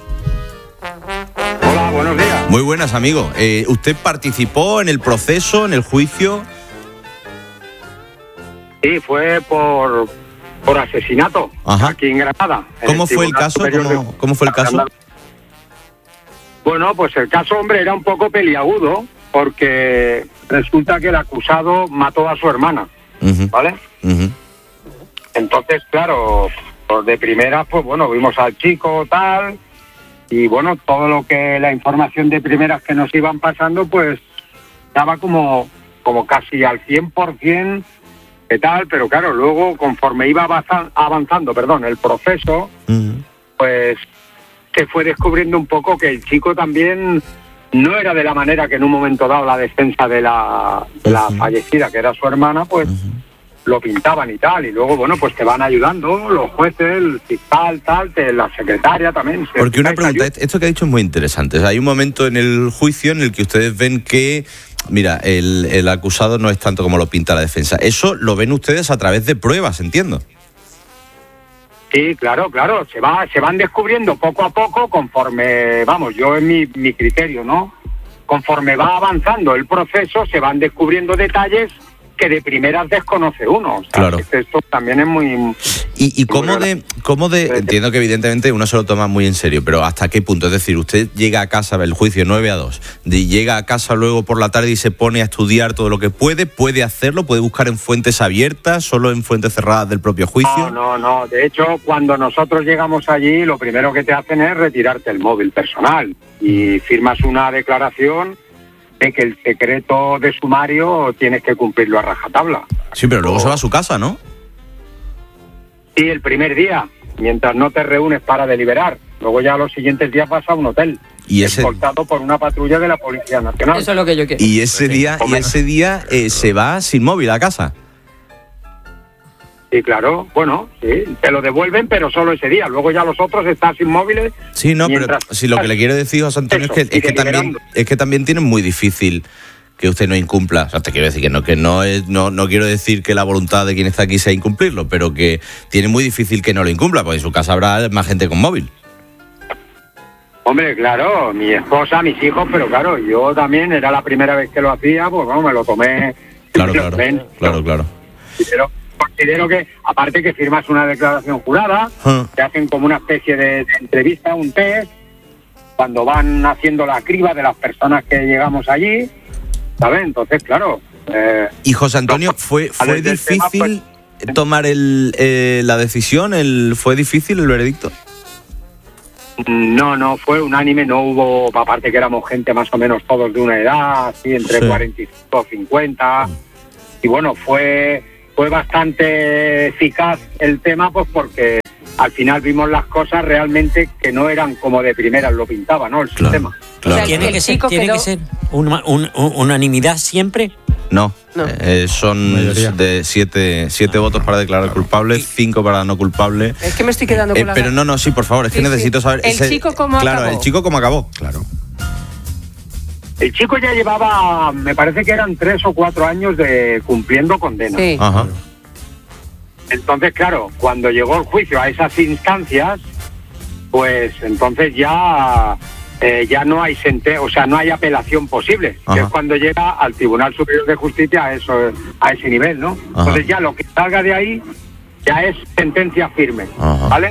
[SPEAKER 1] Hola, buenos días.
[SPEAKER 28] Muy buenas, amigo. Eh, ¿Usted participó en el proceso, en el juicio?
[SPEAKER 1] Sí, fue por, por asesinato. Ajá. Aquí en Granada.
[SPEAKER 28] ¿Cómo en fue el caso? ¿Cómo, ¿Cómo fue el caso?
[SPEAKER 1] Bueno, pues el caso, hombre, era un poco peliagudo porque resulta que el acusado mató a su hermana, uh-huh. ¿vale? Uh-huh. Entonces, claro, pues de primera, pues bueno, vimos al chico, tal, y bueno, todo lo que, la información de primeras que nos iban pasando, pues estaba como, como casi al cien por ciento de tal, pero claro, luego conforme iba avanzando, avanzando perdón, el proceso, uh-huh. pues se fue descubriendo un poco que el chico también no era de la manera que en un momento dado la defensa de la, de la uh-huh. fallecida, que era su hermana, pues uh-huh. lo pintaban y tal, y luego, bueno, pues te van ayudando los jueces, el fiscal, tal, te, la secretaria también.
[SPEAKER 28] Porque una pregunta, ayuda. Esto que ha dicho es muy interesante. O sea, hay un momento en el juicio en el que ustedes ven que, mira, el, el acusado no es tanto como lo pinta la defensa. Eso lo ven ustedes a través de pruebas, entiendo.
[SPEAKER 1] Sí, claro, claro, se va, se van descubriendo poco a poco conforme, vamos, yo en mi, mi criterio, ¿no? Conforme va avanzando el proceso, se van descubriendo detalles que de primeras desconoce uno. O sea,
[SPEAKER 28] claro.
[SPEAKER 1] que esto también es muy...
[SPEAKER 28] ¿Y, y cómo de, cómo de...? Entiendo que evidentemente uno se lo toma muy en serio, pero ¿hasta qué punto? Es decir, usted llega a casa, el juicio nueve a dos, de, llega a casa luego por la tarde y se pone a estudiar todo lo que puede, ¿puede hacerlo? ¿Puede buscar en fuentes abiertas, solo en fuentes cerradas del propio juicio?
[SPEAKER 1] No, no, no. De hecho, cuando nosotros llegamos allí, lo primero que te hacen es retirarte el móvil personal y firmas una declaración de que el secreto de sumario tienes que cumplirlo a rajatabla.
[SPEAKER 28] Sí, pero luego o... se va a su casa, ¿no?
[SPEAKER 1] Sí, el primer día, mientras no te reúnes para deliberar. Luego ya los siguientes días vas a un hotel,
[SPEAKER 28] y ese...
[SPEAKER 1] escoltado por una patrulla de la Policía Nacional.
[SPEAKER 30] Eso es lo que yo quiero.
[SPEAKER 28] Y ese día, y ese día eh, se va sin móvil a casa.
[SPEAKER 1] Sí, claro, bueno, sí, te lo devuelven, pero solo ese día. Luego ya los otros están sin móviles.
[SPEAKER 28] Sí, no, pero si lo que le quiero decir, José Antonio, eso, es que, es que también es que también tienen muy difícil que usted no incumpla. O sea, te quiero decir que no, que no es, no, no quiero decir que la voluntad de quien está aquí sea incumplirlo, pero que tiene muy difícil que no lo incumpla, porque en su casa habrá más gente con móvil.
[SPEAKER 1] Hombre, claro, mi esposa, mis hijos, pero claro, yo también era la primera vez que lo hacía, pues bueno, me lo tomé.
[SPEAKER 28] Claro, claro, ven, claro, claro.
[SPEAKER 1] Pero considero que, aparte que firmas una declaración jurada, huh. te hacen como una especie de, de entrevista, un test, cuando van haciendo la criba de las personas que llegamos allí, ¿sabes? Entonces, claro... Eh,
[SPEAKER 28] y José Antonio, ¿fue, fue difícil tema, pues, tomar el, eh, la decisión? El, ¿Fue difícil el veredicto?
[SPEAKER 1] No, no, fue unánime, no hubo, aparte que éramos gente más o menos todos de una edad, así, entre sí. cuarenta y cinco, cincuenta, y bueno, fue... Fue bastante eficaz el tema, pues porque al final vimos las cosas realmente que no eran como de primeras lo pintaba, ¿no? El
[SPEAKER 28] claro,
[SPEAKER 1] sistema.
[SPEAKER 28] Claro.
[SPEAKER 2] O sea, ¿Tiene, que ser, ¿tiene quedó... que ser una, un, un, unanimidad siempre?
[SPEAKER 28] No, no. Eh, son mayoría. de siete, siete votos para declarar culpable, cinco para no culpable.
[SPEAKER 30] Es que me estoy quedando con
[SPEAKER 28] eh,
[SPEAKER 30] la...
[SPEAKER 28] Pero no, no, sí, por favor, es sí, que necesito saber...
[SPEAKER 30] ¿El ese, chico cómo
[SPEAKER 28] claro,
[SPEAKER 30] acabó?
[SPEAKER 28] Claro, el chico cómo acabó, claro.
[SPEAKER 1] El chico ya llevaba, me parece que eran tres o cuatro años de cumpliendo condena.
[SPEAKER 30] Sí.
[SPEAKER 28] Ajá.
[SPEAKER 1] Entonces, claro, cuando llegó el juicio a esas instancias, pues entonces ya eh, ya no hay sente, o sea, no hay apelación posible, Ajá. que es cuando llega al Tribunal Superior de Justicia a eso, a ese nivel, ¿no? Ajá. Entonces ya lo que salga de ahí ya es sentencia firme, Ajá. ¿vale?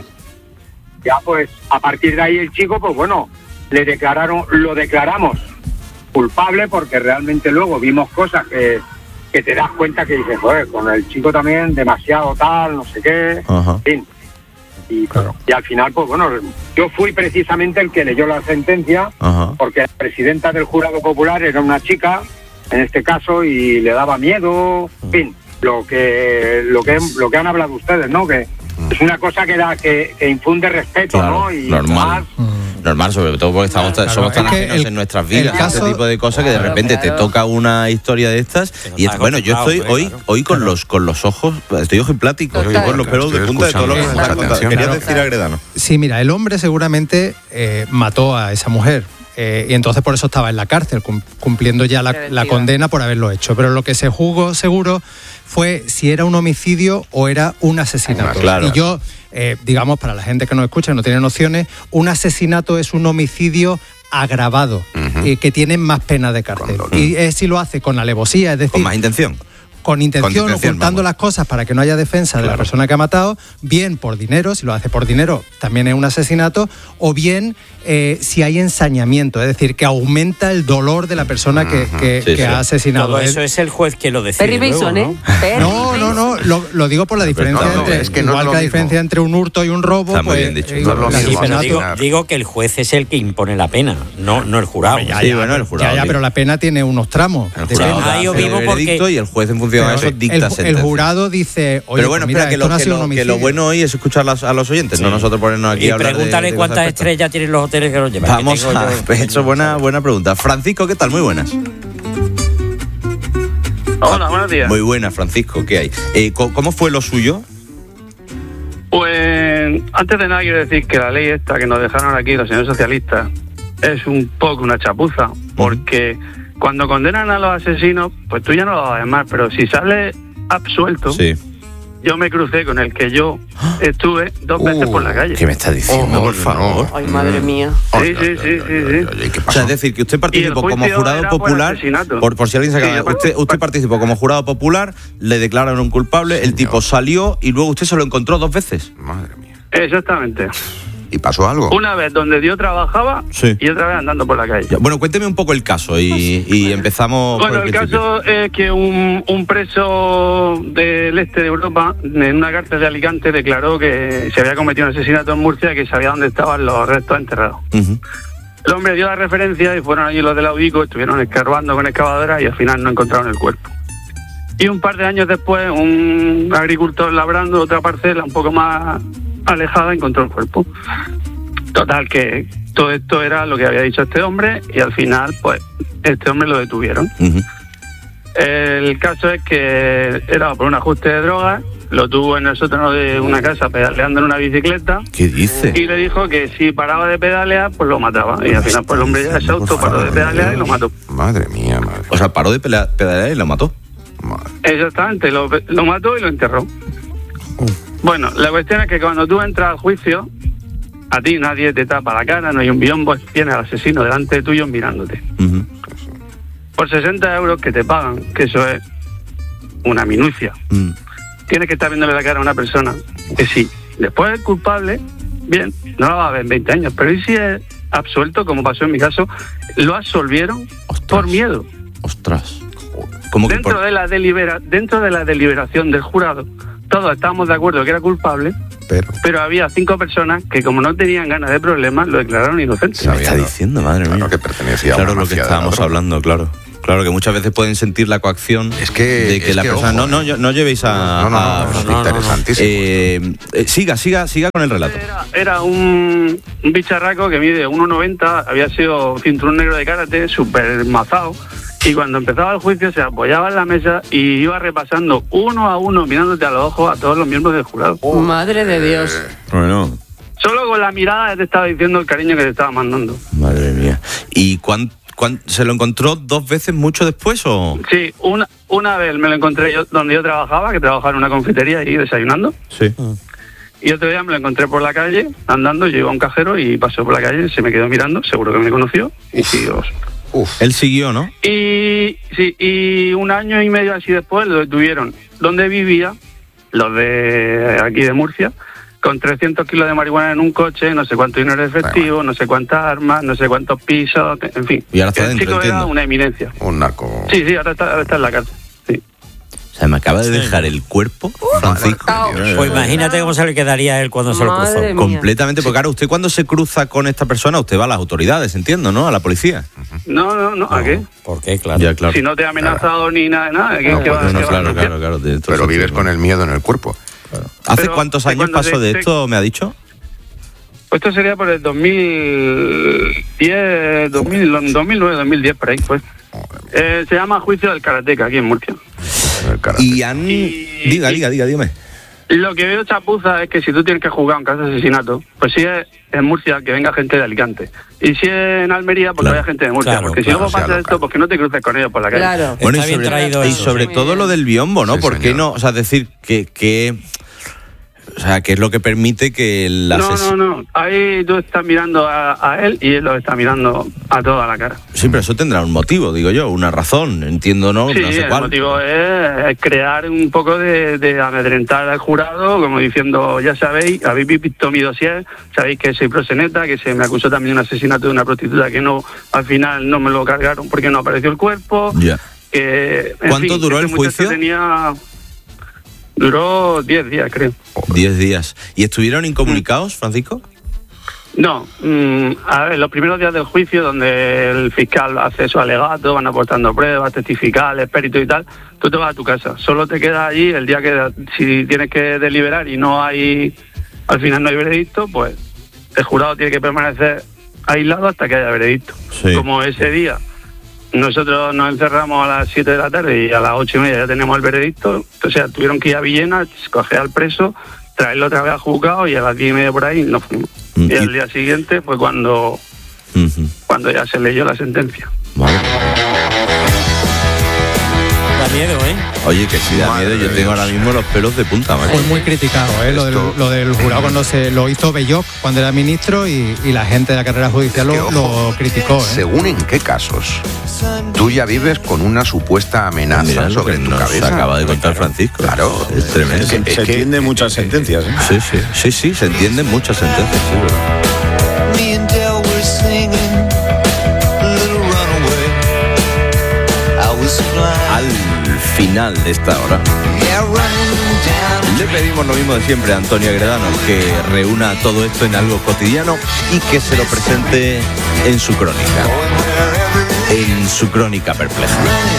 [SPEAKER 1] Ya pues a partir de ahí el chico, pues bueno, le declararon, lo declaramos culpable porque realmente luego vimos cosas que, que te das cuenta que dices, joder, con el chico también demasiado tal, no sé qué,
[SPEAKER 28] Ajá.
[SPEAKER 1] en fin. Y, claro. y al final, pues bueno, yo fui precisamente el que leyó la sentencia,
[SPEAKER 28] Ajá.
[SPEAKER 1] porque la presidenta del jurado popular era una chica, en este caso, y le daba miedo, en fin, lo que lo que lo que han hablado ustedes, ¿no? Que es una cosa que da que, que infunde respeto,
[SPEAKER 28] claro,
[SPEAKER 1] ¿no? Y
[SPEAKER 28] normal.
[SPEAKER 1] Más,
[SPEAKER 28] Normal, sobre todo porque estamos claro, somos tan ajenos el, en nuestras vidas, caso, este tipo de cosas, que de repente claro. te toca una historia de estas y es, bueno, yo estoy hoy claro. hoy con claro. los con los ojos, estoy ojiplático, estoy con los pelos de punta de todo lo que se está contando. Quería decir Agredano.
[SPEAKER 31] Sí, mira, el hombre seguramente eh, mató a esa mujer. Eh, y entonces por eso estaba en la cárcel, cumpliendo ya la, la condena por haberlo hecho. Pero lo que se juzgó seguro fue si era un homicidio o era un asesinato.
[SPEAKER 28] Claro.
[SPEAKER 31] Y yo, eh, digamos, para la gente que nos escucha, no tiene nociones, un asesinato es un homicidio agravado, uh-huh. eh, que tiene más pena de cárcel. Uh-huh. Y es si lo hace con alevosía, es decir...
[SPEAKER 28] Con más intención.
[SPEAKER 31] Con intención, con intención ocultando vamos. las cosas para que no haya defensa claro. de la persona que ha matado, bien por dinero, si lo hace por dinero también es un asesinato, o bien eh, si hay ensañamiento, es decir, que aumenta el dolor de la persona que, que, sí, que sí. ha asesinado.
[SPEAKER 2] Todo eso es el juez que lo decide.
[SPEAKER 30] Perry
[SPEAKER 2] luego,
[SPEAKER 30] Mason,
[SPEAKER 2] ¿no?
[SPEAKER 30] ¿eh?
[SPEAKER 31] Perry no, no, no, lo, lo digo por la diferencia no, no, entre, es que no igual es que la diferencia entre un hurto y un robo.
[SPEAKER 28] Está
[SPEAKER 31] pues,
[SPEAKER 28] muy bien dicho.
[SPEAKER 31] Eh,
[SPEAKER 28] no es lo
[SPEAKER 2] sí,
[SPEAKER 28] mismo,
[SPEAKER 2] pero digo, digo que el juez es el que impone la pena, no, no el jurado.
[SPEAKER 31] Ya,
[SPEAKER 28] sí,
[SPEAKER 31] ya,
[SPEAKER 28] bueno, el jurado.
[SPEAKER 31] Ya, ya, pero la pena tiene unos tramos.
[SPEAKER 28] El jurado da el veredicto y el juez en función de eso dicta.
[SPEAKER 31] El jurado dice, oye,
[SPEAKER 28] pero bueno,
[SPEAKER 31] pues mira,
[SPEAKER 28] espera, que lo,
[SPEAKER 31] no
[SPEAKER 28] que, lo, que lo bueno hoy es escuchar a los oyentes, sí. no nosotros ponernos aquí
[SPEAKER 2] y
[SPEAKER 28] a hablar
[SPEAKER 2] pregúntale
[SPEAKER 28] de, de
[SPEAKER 2] cuántas estrellas tienen los hoteles que los llevan.
[SPEAKER 28] Vamos que a yo, hecho buena, buena pregunta. Francisco, ¿qué tal? Muy buenas.
[SPEAKER 3] Hola, buenos días.
[SPEAKER 28] Muy buenas, Francisco, ¿qué hay? Eh, ¿Cómo fue lo suyo?
[SPEAKER 3] Pues antes de nada quiero decir que la ley esta que nos dejaron aquí los señores socialistas es un poco una chapuza, porque uh-huh. cuando condenan a los asesinos, pues tú ya no lo vas a llamar, pero si sale absuelto,
[SPEAKER 28] sí.
[SPEAKER 3] yo me crucé con el que yo estuve dos veces
[SPEAKER 28] Uh,
[SPEAKER 3] por la calle.
[SPEAKER 28] ¿Qué me está diciendo,
[SPEAKER 3] Oh,
[SPEAKER 28] por favor?
[SPEAKER 30] Ay, madre mía.
[SPEAKER 3] Sí, sí, sí, sí, sí.
[SPEAKER 28] O sea, es decir, que usted participó
[SPEAKER 3] Y el
[SPEAKER 28] como
[SPEAKER 3] juicio
[SPEAKER 28] jurado
[SPEAKER 3] era por
[SPEAKER 28] popular,
[SPEAKER 3] asesinato.
[SPEAKER 28] por, por si alguien se acaba
[SPEAKER 3] Sí,
[SPEAKER 28] de...
[SPEAKER 3] por-
[SPEAKER 28] Usted, usted participó como jurado popular, le declararon un culpable, el tipo salió y luego usted se lo encontró dos veces.
[SPEAKER 29] Madre mía.
[SPEAKER 3] Exactamente.
[SPEAKER 29] ¿Y pasó algo?
[SPEAKER 3] Una vez donde yo trabajaba
[SPEAKER 28] Sí.
[SPEAKER 3] y otra vez andando por la calle.
[SPEAKER 28] Ya, bueno, cuénteme un poco el caso y, y empezamos
[SPEAKER 3] Bueno,
[SPEAKER 28] por
[SPEAKER 3] el
[SPEAKER 28] principio.
[SPEAKER 3] caso es que un, un preso del este de Europa, en una cárcel de Alicante, declaró que se había cometido un asesinato en Murcia y que sabía dónde estaban los restos enterrados.
[SPEAKER 28] Ujú.
[SPEAKER 3] El hombre dio la referencia y fueron allí los de la UDICO, estuvieron escarbando con excavadoras y al final no encontraron el cuerpo. Y un par de años después, un agricultor labrando otra parcela un poco más alejada encontró el cuerpo. Total, que todo esto era lo que había dicho este hombre y al final, pues, este hombre lo detuvieron.
[SPEAKER 28] Ujú.
[SPEAKER 3] El caso es que era por un ajuste de drogas, lo tuvo en el sótano de una casa pedaleando en una bicicleta.
[SPEAKER 28] ¿Qué dice?
[SPEAKER 3] Y le dijo que si paraba de pedalear, pues lo mataba. Y al final, pues el hombre ya se auto paró de pedalear y lo mató.
[SPEAKER 29] Madre mía, madre.
[SPEAKER 28] O sea, paró de pelea- pedalear y lo mató.
[SPEAKER 3] Exactamente, lo, lo mató y lo enterró. Bueno, la cuestión es que cuando tú entras al juicio, a ti nadie te tapa la cara, no hay un biombo, tienes al asesino delante de tuyo mirándote.
[SPEAKER 28] Ujú.
[SPEAKER 3] Por sesenta euros que te pagan, que eso es una minucia,
[SPEAKER 28] Mm.
[SPEAKER 3] tienes que estar viéndole la cara a una persona que sí, después es culpable, bien, no la va a ver en veinte años, pero y si es absuelto, como pasó en mi caso, lo absolvieron por miedo.
[SPEAKER 28] Ostras. ¿Cómo que
[SPEAKER 3] Dentro
[SPEAKER 28] por-
[SPEAKER 3] de la delibera, dentro de la deliberación del jurado, todos estábamos de acuerdo que era culpable,
[SPEAKER 29] pero,
[SPEAKER 3] pero había cinco personas que, como no tenían ganas de problemas, lo declararon inocente.
[SPEAKER 28] ¿Qué me está diciendo, madre mía?
[SPEAKER 29] que pertenecía a
[SPEAKER 28] Claro,
[SPEAKER 29] una
[SPEAKER 28] lo que
[SPEAKER 29] mafia de
[SPEAKER 28] estábamos
[SPEAKER 29] la droga.
[SPEAKER 28] hablando, claro. Claro, que muchas veces pueden sentir la coacción
[SPEAKER 29] Es que-
[SPEAKER 28] de que
[SPEAKER 29] es
[SPEAKER 28] la
[SPEAKER 29] que,
[SPEAKER 28] persona...
[SPEAKER 29] ojo,
[SPEAKER 28] no, no, yo- no llevéis a...
[SPEAKER 29] No, no,
[SPEAKER 28] a-
[SPEAKER 29] no, no, no, interesantísimo.
[SPEAKER 28] Eh, eh, siga, siga, siga con el relato.
[SPEAKER 3] Era un, un bicharraco que mide uno noventa, había sido cinturón negro de karate, súper mazado, y cuando empezaba el juicio se apoyaba en la mesa y iba repasando uno a uno, mirándote a los ojos a todos los miembros del jurado.
[SPEAKER 30] Madre de Dios.
[SPEAKER 28] Bueno,
[SPEAKER 3] Solo con la mirada ya te estaba diciendo el cariño que te estaba mandando.
[SPEAKER 28] madre mía. ¿Y cuán, cuán- se lo encontró dos veces mucho después o...?
[SPEAKER 3] Sí, una, una vez me lo encontré yo donde yo trabajaba, que trabajaba en una confitería y desayunando.
[SPEAKER 28] Sí.
[SPEAKER 3] Y otro día me lo encontré por la calle, andando, yo iba a un cajero y pasó por la calle, se me quedó mirando, seguro que me conoció, y siguió.
[SPEAKER 28] Él siguió, ¿no?
[SPEAKER 3] Y sí, y un año y medio así después lo detuvieron donde vivía, los de aquí de Murcia, con trescientos kilos de marihuana en un coche, no sé cuánto dinero efectivo, no sé cuántas armas, no sé cuántos pisos, en fin.
[SPEAKER 28] Y ahora está
[SPEAKER 3] el
[SPEAKER 28] dentro,
[SPEAKER 3] chico era
[SPEAKER 28] entiendo.
[SPEAKER 3] una eminencia.
[SPEAKER 29] Un narco.
[SPEAKER 3] Sí, sí, ahora está, ahora está en la cárcel.
[SPEAKER 28] O sea, me acaba de dejar el cuerpo, Francisco.
[SPEAKER 2] Pues imagínate cómo se le quedaría a él cuando se lo cruzó.
[SPEAKER 30] Madre mía.
[SPEAKER 28] Completamente, porque ahora usted cuando se cruza con esta persona, usted va a las autoridades, entiendo, ¿no? A la policía.
[SPEAKER 3] No, no, no, ¿a qué?
[SPEAKER 2] ¿Por qué? Claro.
[SPEAKER 28] Ya, claro.
[SPEAKER 3] Si no te ha amenazado ni nada, nada. ¿qué-
[SPEAKER 29] No,
[SPEAKER 3] qué
[SPEAKER 29] pues,
[SPEAKER 3] va-
[SPEAKER 28] No,
[SPEAKER 3] qué
[SPEAKER 28] no,
[SPEAKER 3] va a
[SPEAKER 28] claro,
[SPEAKER 3] hacer?
[SPEAKER 28] claro, claro. tiene todo
[SPEAKER 29] Pero
[SPEAKER 28] el
[SPEAKER 29] vives
[SPEAKER 28] sentido.
[SPEAKER 29] con el miedo en el cuerpo.
[SPEAKER 28] ¿Hace
[SPEAKER 3] Pero,
[SPEAKER 28] cuántos
[SPEAKER 3] ¿de
[SPEAKER 28] años
[SPEAKER 3] cuándo
[SPEAKER 28] pasó
[SPEAKER 3] se-
[SPEAKER 28] de
[SPEAKER 3] se-
[SPEAKER 28] esto, me ha dicho?
[SPEAKER 3] Pues esto sería por el dos mil diez, dos mil, dos mil nueve, dos mil diez, por ahí, pues. Eh, se llama Juicio del Karateca, aquí en Murcia.
[SPEAKER 28] Y han... Diga, diga, diga, dígame.
[SPEAKER 3] Lo que veo chapuza es que si tú tienes que jugar un caso de asesinato, pues si es en Murcia, que venga gente de Alicante. Y si es en Almería, pues
[SPEAKER 28] Claro,
[SPEAKER 3] que vaya gente de Murcia.
[SPEAKER 28] claro,
[SPEAKER 3] porque
[SPEAKER 28] claro,
[SPEAKER 3] si luego
[SPEAKER 28] sea
[SPEAKER 3] pasa
[SPEAKER 28] local.
[SPEAKER 3] esto, pues que no te cruces con ellos por la calle.
[SPEAKER 30] Claro.
[SPEAKER 28] Bueno, y
[SPEAKER 2] Está bien
[SPEAKER 28] sobre,
[SPEAKER 2] traído
[SPEAKER 28] y
[SPEAKER 2] eso.
[SPEAKER 28] sobre
[SPEAKER 30] Muy
[SPEAKER 28] todo
[SPEAKER 30] bien.
[SPEAKER 28] lo del biombo, ¿no?
[SPEAKER 29] Sí,
[SPEAKER 28] ¿Por qué
[SPEAKER 29] señor.
[SPEAKER 28] no? O sea, decir que... que o sea, que es lo que permite que el
[SPEAKER 3] No,
[SPEAKER 28] asesino...
[SPEAKER 3] no, no. Ahí tú estás mirando a, a él y él lo está mirando a toda la cara.
[SPEAKER 28] Sí, pero eso tendrá un motivo, digo yo, una razón, entiendo, ¿no?
[SPEAKER 3] Sí,
[SPEAKER 28] no sé
[SPEAKER 3] el
[SPEAKER 28] cuál.
[SPEAKER 3] motivo es, es crear un poco de, de amedrentar al jurado, como diciendo, ya sabéis, habéis visto mi dossier, sabéis que soy proxeneta, que se me acusó también de un asesinato de una prostituta que no, al final no me lo cargaron porque no apareció el cuerpo.
[SPEAKER 28] Ya.
[SPEAKER 3] Que, en
[SPEAKER 28] ¿Cuánto
[SPEAKER 3] fin,
[SPEAKER 28] duró
[SPEAKER 3] este
[SPEAKER 28] el
[SPEAKER 3] muchacho
[SPEAKER 28] juicio?
[SPEAKER 3] Tenía, duró diez días, creo.
[SPEAKER 28] Diez días. ¿Y estuvieron incomunicados, Francisco?
[SPEAKER 3] No, mm, a ver, los primeros días del juicio, donde el fiscal hace su alegato, van aportando pruebas, testificales, peritos y tal, tú te vas a tu casa. Solo te quedas allí el día que, si tienes que deliberar y no hay, al final no hay veredicto, pues el jurado tiene que permanecer aislado hasta que haya veredicto.
[SPEAKER 28] Sí.
[SPEAKER 3] Como ese día nosotros nos encerramos a las siete de la tarde y a las ocho y media ya tenemos el veredicto, o sea, tuvieron que ir a Villena, coger al preso, traerlo otra vez al juzgado y a las diez y media por ahí nos fuimos.
[SPEAKER 28] Mm,
[SPEAKER 3] Y
[SPEAKER 28] y-
[SPEAKER 3] al día siguiente fue cuando,
[SPEAKER 28] Ujú.
[SPEAKER 3] cuando ya se leyó la sentencia.
[SPEAKER 28] Vale.
[SPEAKER 2] David, miedo, ¿eh?
[SPEAKER 28] Oye, que sí da miedo. Yo tengo ahora mismo los pelos de punta, macho.
[SPEAKER 31] Fue muy criticado, ¿eh? Lo del, lo del jurado cuando se lo hizo Belloc cuando era ministro y, y la gente de la carrera judicial
[SPEAKER 29] es que,
[SPEAKER 31] lo,
[SPEAKER 29] ojo,
[SPEAKER 31] lo criticó, ¿eh?
[SPEAKER 29] Según en qué casos tú ya vives con una supuesta amenaza
[SPEAKER 28] Mira,
[SPEAKER 29] sobre tu cabeza.
[SPEAKER 28] Acaba de contar Francisco.
[SPEAKER 29] Claro,
[SPEAKER 28] es tremendo.
[SPEAKER 34] Es que, es se que, entienden muchas sentencias, ¿eh?
[SPEAKER 28] Sí, sí, sí, sí, se entienden muchas sentencias, sí, ¿verdad? Al final de esta hora le pedimos lo mismo de siempre a Antonio Agredano, que reúna todo esto en algo cotidiano y que se lo presente en su crónica, en su crónica perpleja.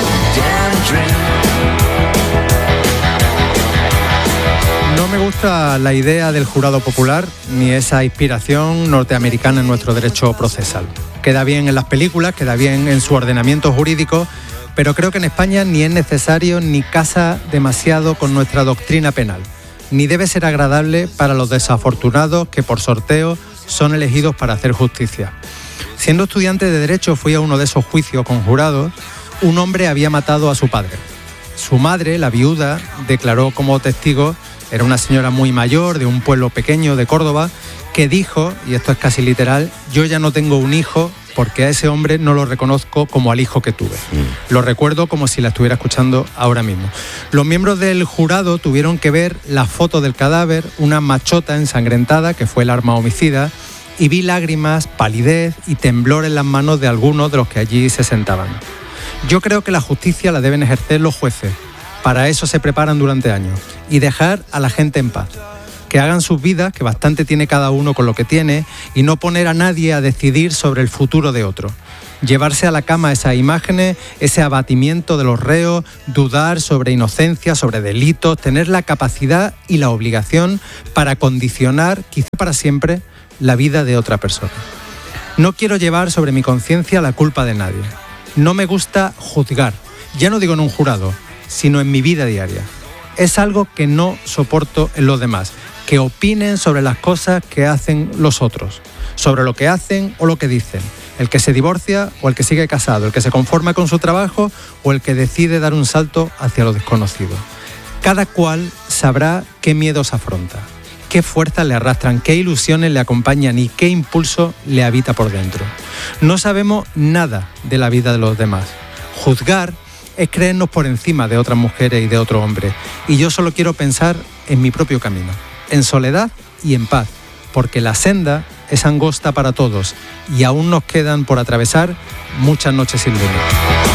[SPEAKER 31] No me gusta la idea del jurado popular ni esa inspiración norteamericana en nuestro derecho procesal. Queda bien en las películas, queda bien en su ordenamiento jurídico, pero creo que en España ni es necesario ni casa demasiado con nuestra doctrina penal, ni debe ser agradable para los desafortunados que por sorteo son elegidos para hacer justicia. Siendo estudiante de Derecho fui a uno de esos juicios con jurados. Un hombre había matado a su padre. Su madre, la viuda, declaró como testigo, era una señora muy mayor de un pueblo pequeño de Córdoba, que dijo, y esto es casi literal, yo ya no tengo un hijo porque a ese hombre no lo reconozco como al hijo que tuve. Mm. Lo recuerdo como si la estuviera escuchando ahora mismo. Los miembros del jurado tuvieron que ver la foto del cadáver, una machota ensangrentada, que fue el arma homicida, y vi lágrimas, palidez y temblor en las manos de algunos de los que allí se sentaban. Yo creo que la justicia la deben ejercer los jueces. Para eso se preparan durante años. Y dejar a la gente en paz. Que hagan sus vidas, que bastante tiene cada uno con lo que tiene, y no poner a nadie a decidir sobre el futuro de otro. Llevarse a la cama esas imágenes, ese abatimiento de los reos, dudar sobre inocencia, sobre delitos, tener la capacidad y la obligación para condicionar, quizá para siempre, la vida de otra persona. No quiero llevar sobre mi conciencia la culpa de nadie. No me gusta juzgar, ya no digo en un jurado, sino en mi vida diaria. Es algo que no soporto en los demás, que opinen sobre las cosas que hacen los otros, sobre lo que hacen o lo que dicen, el que se divorcia o el que sigue casado, el que se conforma con su trabajo o el que decide dar un salto hacia lo desconocido. Cada cual sabrá qué miedos afronta, qué fuerzas le arrastran, qué ilusiones le acompañan y qué impulso le habita por dentro. No sabemos nada de la vida de los demás. Juzgar es creernos por encima de otras mujeres y de otro hombre. Y yo solo quiero pensar en mi propio camino, en soledad y en paz, porque la senda es angosta para todos y aún nos quedan por atravesar muchas noches sin luna.